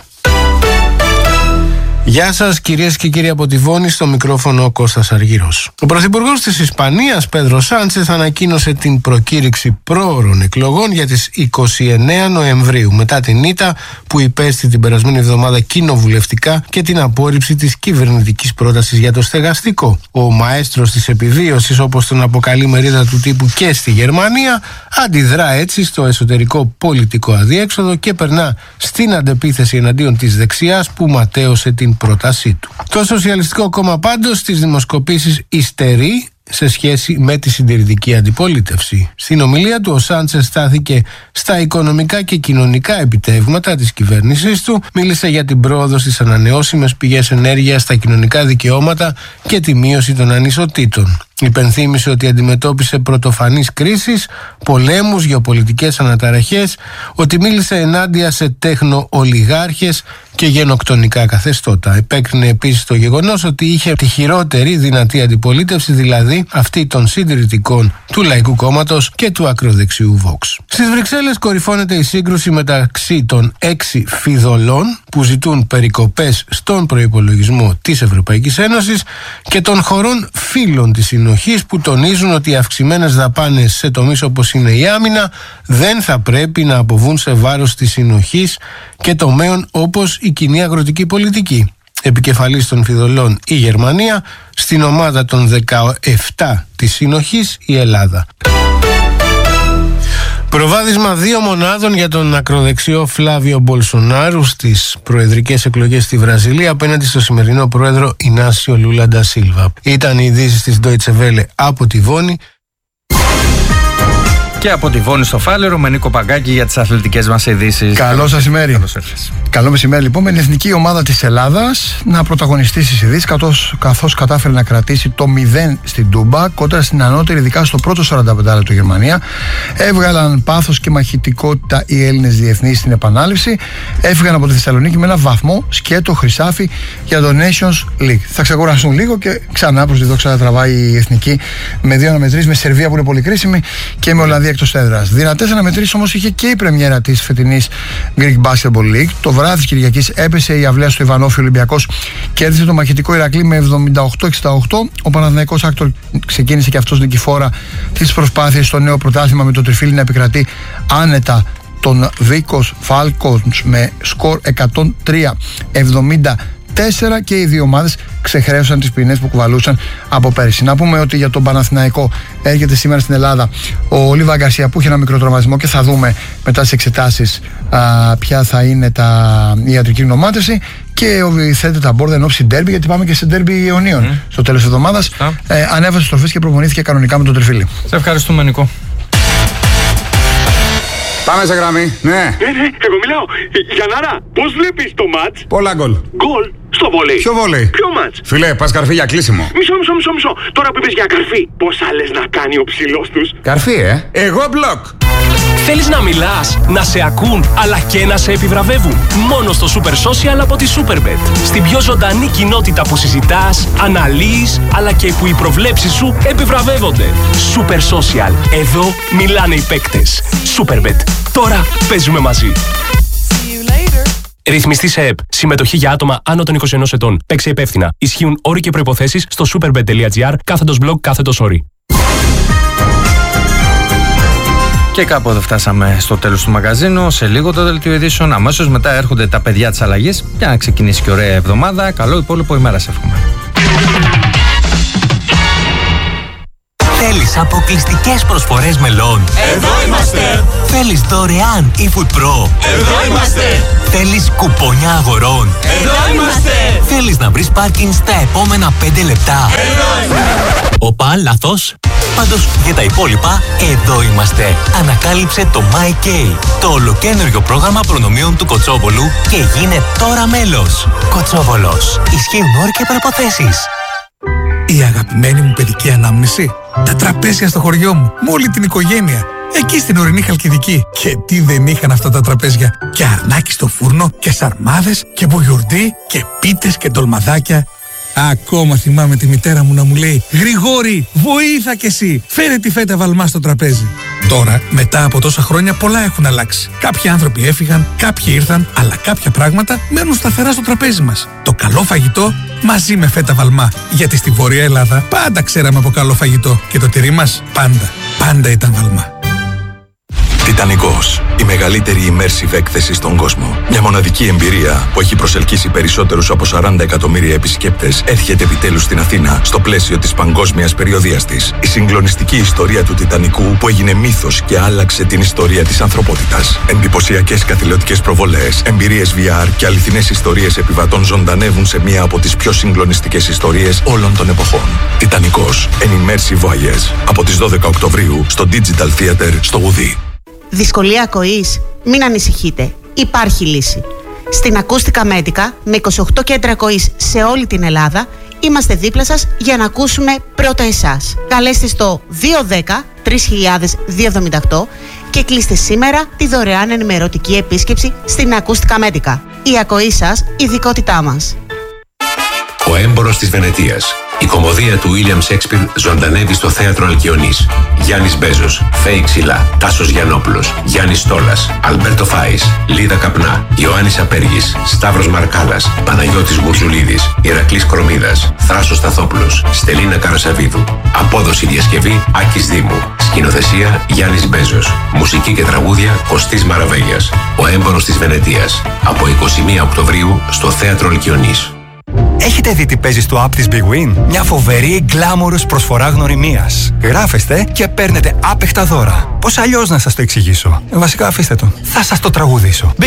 Γεια σας κυρίες και κύριοι από τη Βόνη, στο μικρόφωνο ο Κώστας Αργύρος. Ο Πρωθυπουργός της Ισπανίας, Πέδρο Σάντσες, ανακοίνωσε την προκήρυξη πρόωρων εκλογών για τις είκοσι εννέα Νοεμβρίου, μετά την ήττα που υπέστη την περασμένη εβδομάδα κοινοβουλευτικά και την απόρριψη της κυβερνητικής πρότασης για το στεγαστικό. Ο μαέστρος της επιβίωσης, όπως τον αποκαλεί μερίδα του τύπου και στη Γερμανία, αντιδρά έτσι στο εσωτερικό πολιτικό αδιέξοδο και περνά στην αντεπίθεση εναντίον της δεξιάς που ματέωσε την πρότασή του. Το Σοσιαλιστικό Κόμμα πάντως στις δημοσκοπήσεις υστερεί σε σχέση με τη συντηρητική αντιπολίτευση. Στην ομιλία του ο Σάντσες στάθηκε στα οικονομικά και κοινωνικά επιτεύγματα της κυβέρνησής του, μίλησε για την πρόοδο στις ανανεώσιμες πηγές ενέργειας, στα κοινωνικά δικαιώματα και τη μείωση των ανισοτήτων. Υπενθύμησε ότι αντιμετώπισε πρωτοφανείς κρίσεις, πολέμους, γεωπολιτικές αναταραχές, ότι μίλησε ενάντια σε τέχνο-ολιγάρχες και γενοκτονικά καθεστώτα. Επέκρινε επίσης το γεγονός ότι είχε τη χειρότερη δυνατή αντιπολίτευση, δηλαδή αυτή των συντηρητικών του Λαϊκού Κόμματος και του ακροδεξιού Vox. Στις Βρυξέλλες κορυφώνεται η σύγκρουση μεταξύ των έξι φιδωλών που ζητούν περικοπές στον προϋπολογισμό της Ευρωπαϊκής Ένωσης και των χωρών φίλων της συνοχής που τονίζουν ότι οι αυξημένες δαπάνες σε τομείς όπως είναι η άμυνα δεν θα πρέπει να αποβούν σε βάρος της συνοχής και τομέων όπως η κοινή αγροτική πολιτική. Επικεφαλής των φιδωλών η Γερμανία, στην ομάδα των δεκαεπτά της συνοχής η Ελλάδα. Προβάδισμα δύο μονάδων για τον ακροδεξιό Φλάβιο Μπολσονάρου στις προεδρικές εκλογές στη Βραζιλία απέναντι στο σημερινό πρόεδρο Ινάσιο Λούλα ντα Σίλβα. Ήταν οι ειδήσεις της Deutsche Welle από τη Βόνη. Και από τη Βόνη στο Φάλερο με Νίκο Παγκάκη για τις αθλητικές μας ειδήσεις. Καλό σας ημέρι. Καλό μεσημέρι λοιπόν, με την εθνική ομάδα της Ελλάδας να πρωταγωνιστεί στις ειδήσεις, καθώς, καθώς κατάφερε να κρατήσει το μηδέν στην Τούμπα κόντρα στην ανώτερη, ειδικά στο πρώτο σαράντα πέντε λεπτό Γερμανία. Έβγαλαν πάθος και μαχητικότητα οι Έλληνες διεθνείς στην επανάληψη. Έφυγαν από τη Θεσσαλονίκη με ένα βαθμό σκέτο χρυσάφι για το Nations League. Θα ξεκουραστούν λίγο και ξανά προς τη δόξα τραβάει η εθνική με δύο αναμετρήσεις, με Σερβία που είναι πολύ κρίσιμη και με Ολλανδία εκτός έδρας. Δυνατές αναμετρήσεις όμως είχε και η πρεμιέρα της φετινής Greek Basketball League. Το βράδυ της Κυριακής έπεσε η αυλαία στο Ιβανόφι, ο Ολυμπιακός κέρδισε το μαχητικό Ηρακλή με εβδομήντα οκτώ εξήντα οκτώ. Ο Παναθηναϊκός Άκτορ ξεκίνησε και αυτός νικηφόρα τις προσπάθειες στο νέο πρωτάθλημα με το τριφύλι να επικρατεί άνετα τον Βίκος Φάλκονς με σκορ εκατόν τρία εβδομήντα τέσσερα και οι δύο ομάδες ξεχρέωσαν τις ποινές που κουβαλούσαν από πέρυσι. Να πούμε ότι για τον Παναθηναϊκό έρχεται σήμερα στην Ελλάδα ο Λίβα Γκαρσία που έχει ένα μικρό τραυματισμό και θα δούμε μετά τις εξετάσεις α, ποια θα είναι τα, η ιατρική γνωμάτευση, και θέτει τα μπόρδα εν ώψη ντέρμπι, γιατί πάμε και σε ντέρμπι Ιωνίων mm. στο τέλος της εβδομάδας. Mm. Ε, ανέβασε στροφές και προπονήθηκε κανονικά με τον τριφύλι. Σε ευχαριστούμε, Νικό. Πάμε σε γραμμή, ναι. Ναι, ναι, εγώ μιλάω. Γιαννάρα, πώς βλέπεις το μάτς? Πολλά γκολ. Γκολ. στο βόλεϊ. Ποιο βόλεϊ? Ποιο μάτς? Φιλέ, πας καρφί για κλείσιμο. Μισό, μισό, μισό, μισό. Τώρα που είπες για καρφί, πόσα λες να κάνει ο ψηλός τους? Καρφί, ε. Εγώ μπλοκ. Θέλεις να μιλάς, να σε ακούν, αλλά και να σε επιβραβεύουν? Μόνο στο Super Social από τη Superbet. Στην πιο ζωντανή κοινότητα που συζητάς, αναλύεις, αλλά και που οι προβλέψεις σου επιβραβεύονται. Super Social. Εδώ μιλάνε οι παίκτες. Superbet. Τώρα παίζουμε μαζί. Ρυθμιστή σε ΕΠ. Συμμετοχή για άτομα άνω των είκοσι ενός ετών. Παίξε υπεύθυνα. Ισχύουν όροι και προϋποθέσεις στο superbet.gr κάθετος blog κάθετος όροι. Και κάπου εδώ φτάσαμε στο τέλος του μαγαζίνου. Σε λίγο το δελτίο ειδήσεων. Αμέσως μετά έρχονται τα παιδιά της αλλαγής για να ξεκινήσει και ωραία εβδομάδα. Καλό υπόλοιπο ημέρα σε εύχομαι. Θέλεις αποκλειστικές προσφορές μελών? Εδώ είμαστε! Θέλεις δωρεάν eFood Pro? Εδώ είμαστε! Θέλεις κουπόνια αγορών? Εδώ είμαστε! Θέλεις να βρεις πάρκινγκ στα επόμενα πέντε λεπτά? Εδώ είμαστε! Οπα, λάθος. Πάντως για τα υπόλοιπα, εδώ είμαστε. Ανακάλυψε το MyK, το ολοκαίνουργιο πρόγραμμα προνομίων του Κοτσόβολου και γίνε τώρα μέλος. Κοτσόβολος. Ισχύουν όροι και προϋποθέσεις. Η αγαπημένη μου παιδική ανάμνηση. Τα τραπέζια στο χωριό μου, με όλη την οικογένεια. Εκεί στην ορεινή Χαλκιδική. Και τι δεν είχαν αυτά τα τραπέζια. Και αρνάκι στο φούρνο, και σαρμάδες, και μπουγιουρντί, και πίτες και ντολμαδάκια. Ακόμα θυμάμαι τη μητέρα μου να μου λέει «Γρηγόρη, βοήθα κι εσύ, φέρε τη φέτα βαλμά στο τραπέζι». Τώρα, μετά από τόσα χρόνια, πολλά έχουν αλλάξει. Κάποιοι άνθρωποι έφυγαν, κάποιοι ήρθαν, αλλά κάποια πράγματα μένουν σταθερά στο τραπέζι μας. Το καλό φαγητό μαζί με φέτα βαλμά. Γιατί στη Βόρεια Ελλάδα πάντα ξέραμε από καλό φαγητό. Και το τυρί μας πάντα, πάντα ήταν βαλμά. Τιτανικός. Η μεγαλύτερη immersive έκθεση στον κόσμο. Μια μοναδική εμπειρία που έχει προσελκύσει περισσότερους από σαράντα εκατομμύρια επισκέπτες έρχεται επιτέλους στην Αθήνα στο πλαίσιο της παγκόσμιας περιοδείας της. Η συγκλονιστική ιστορία του Τιτανικού που έγινε μύθος και άλλαξε την ιστορία της ανθρωπότητας. Εντυπωσιακές καθηλωτικές προβολές, εμπειρίες βι αρ και αληθινές ιστορίες επιβατών ζωντανεύουν σε μία από τις πιο συγκλονιστικές ιστορίες όλων των εποχών. Τιτανικός. An immersive voyage. Από τις δώδεκα Οκτωβρίου στο Digital Theater στο Γουδί. Δυσκολία ακοής? Μην ανησυχείτε. Υπάρχει λύση. Στην Ακούστικα Μέτικα, με είκοσι οκτώ κέντρα ακοής σε όλη την Ελλάδα, είμαστε δίπλα σας για να ακούσουμε πρώτα εσάς. Καλέστε στο δύο ένα μηδέν τρία χιλιάδες διακόσια εβδομήντα οκτώ και κλείστε σήμερα τη δωρεάν ενημερωτική επίσκεψη στην Ακούστικα Μέτικα. Η ακοή σας, ειδικότητά μας. Ο έμπορος της Βενετίας. Η κωμωδία του William Shakespeare ζωντανεύει στο θέατρο Αλκιονής. Γιάννης Μπέζος, Φέη Ξυλά, Τάσος Γιαννόπουλος, Γιάννης Στόλας, Αλμπέρτο Φάης, Λίδα Καπνά, Ιωάννης Απέργης, Σταύρος Μαρκάλας, Παναγιώτης Γουρζουλίδης, Ηρακλής Κρομίδας, Θράσος Σταθόπουλος, Στελίνα Καρασαβίδου. Απόδοση διασκευή Άκης Δήμου. Σκηνοθεσία Γιάννης Μπέζος. Μουσική και τραγούδια Κωστής Μαραβέγιας. Ο έμπορος της Βενετίας. Από είκοσι μία Οκτωβρίου στο θέατρο Αλκιονής. Έχετε δει τι παίζει στο app της Big Win? Μια φοβερή glamorous προσφορά γνωριμίας. Γράφεστε και παίρνετε άπεχτα δώρα. Πώς αλλιώς να σας το εξηγήσω? Βασικά αφήστε το. Θα σας το τραγουδήσω.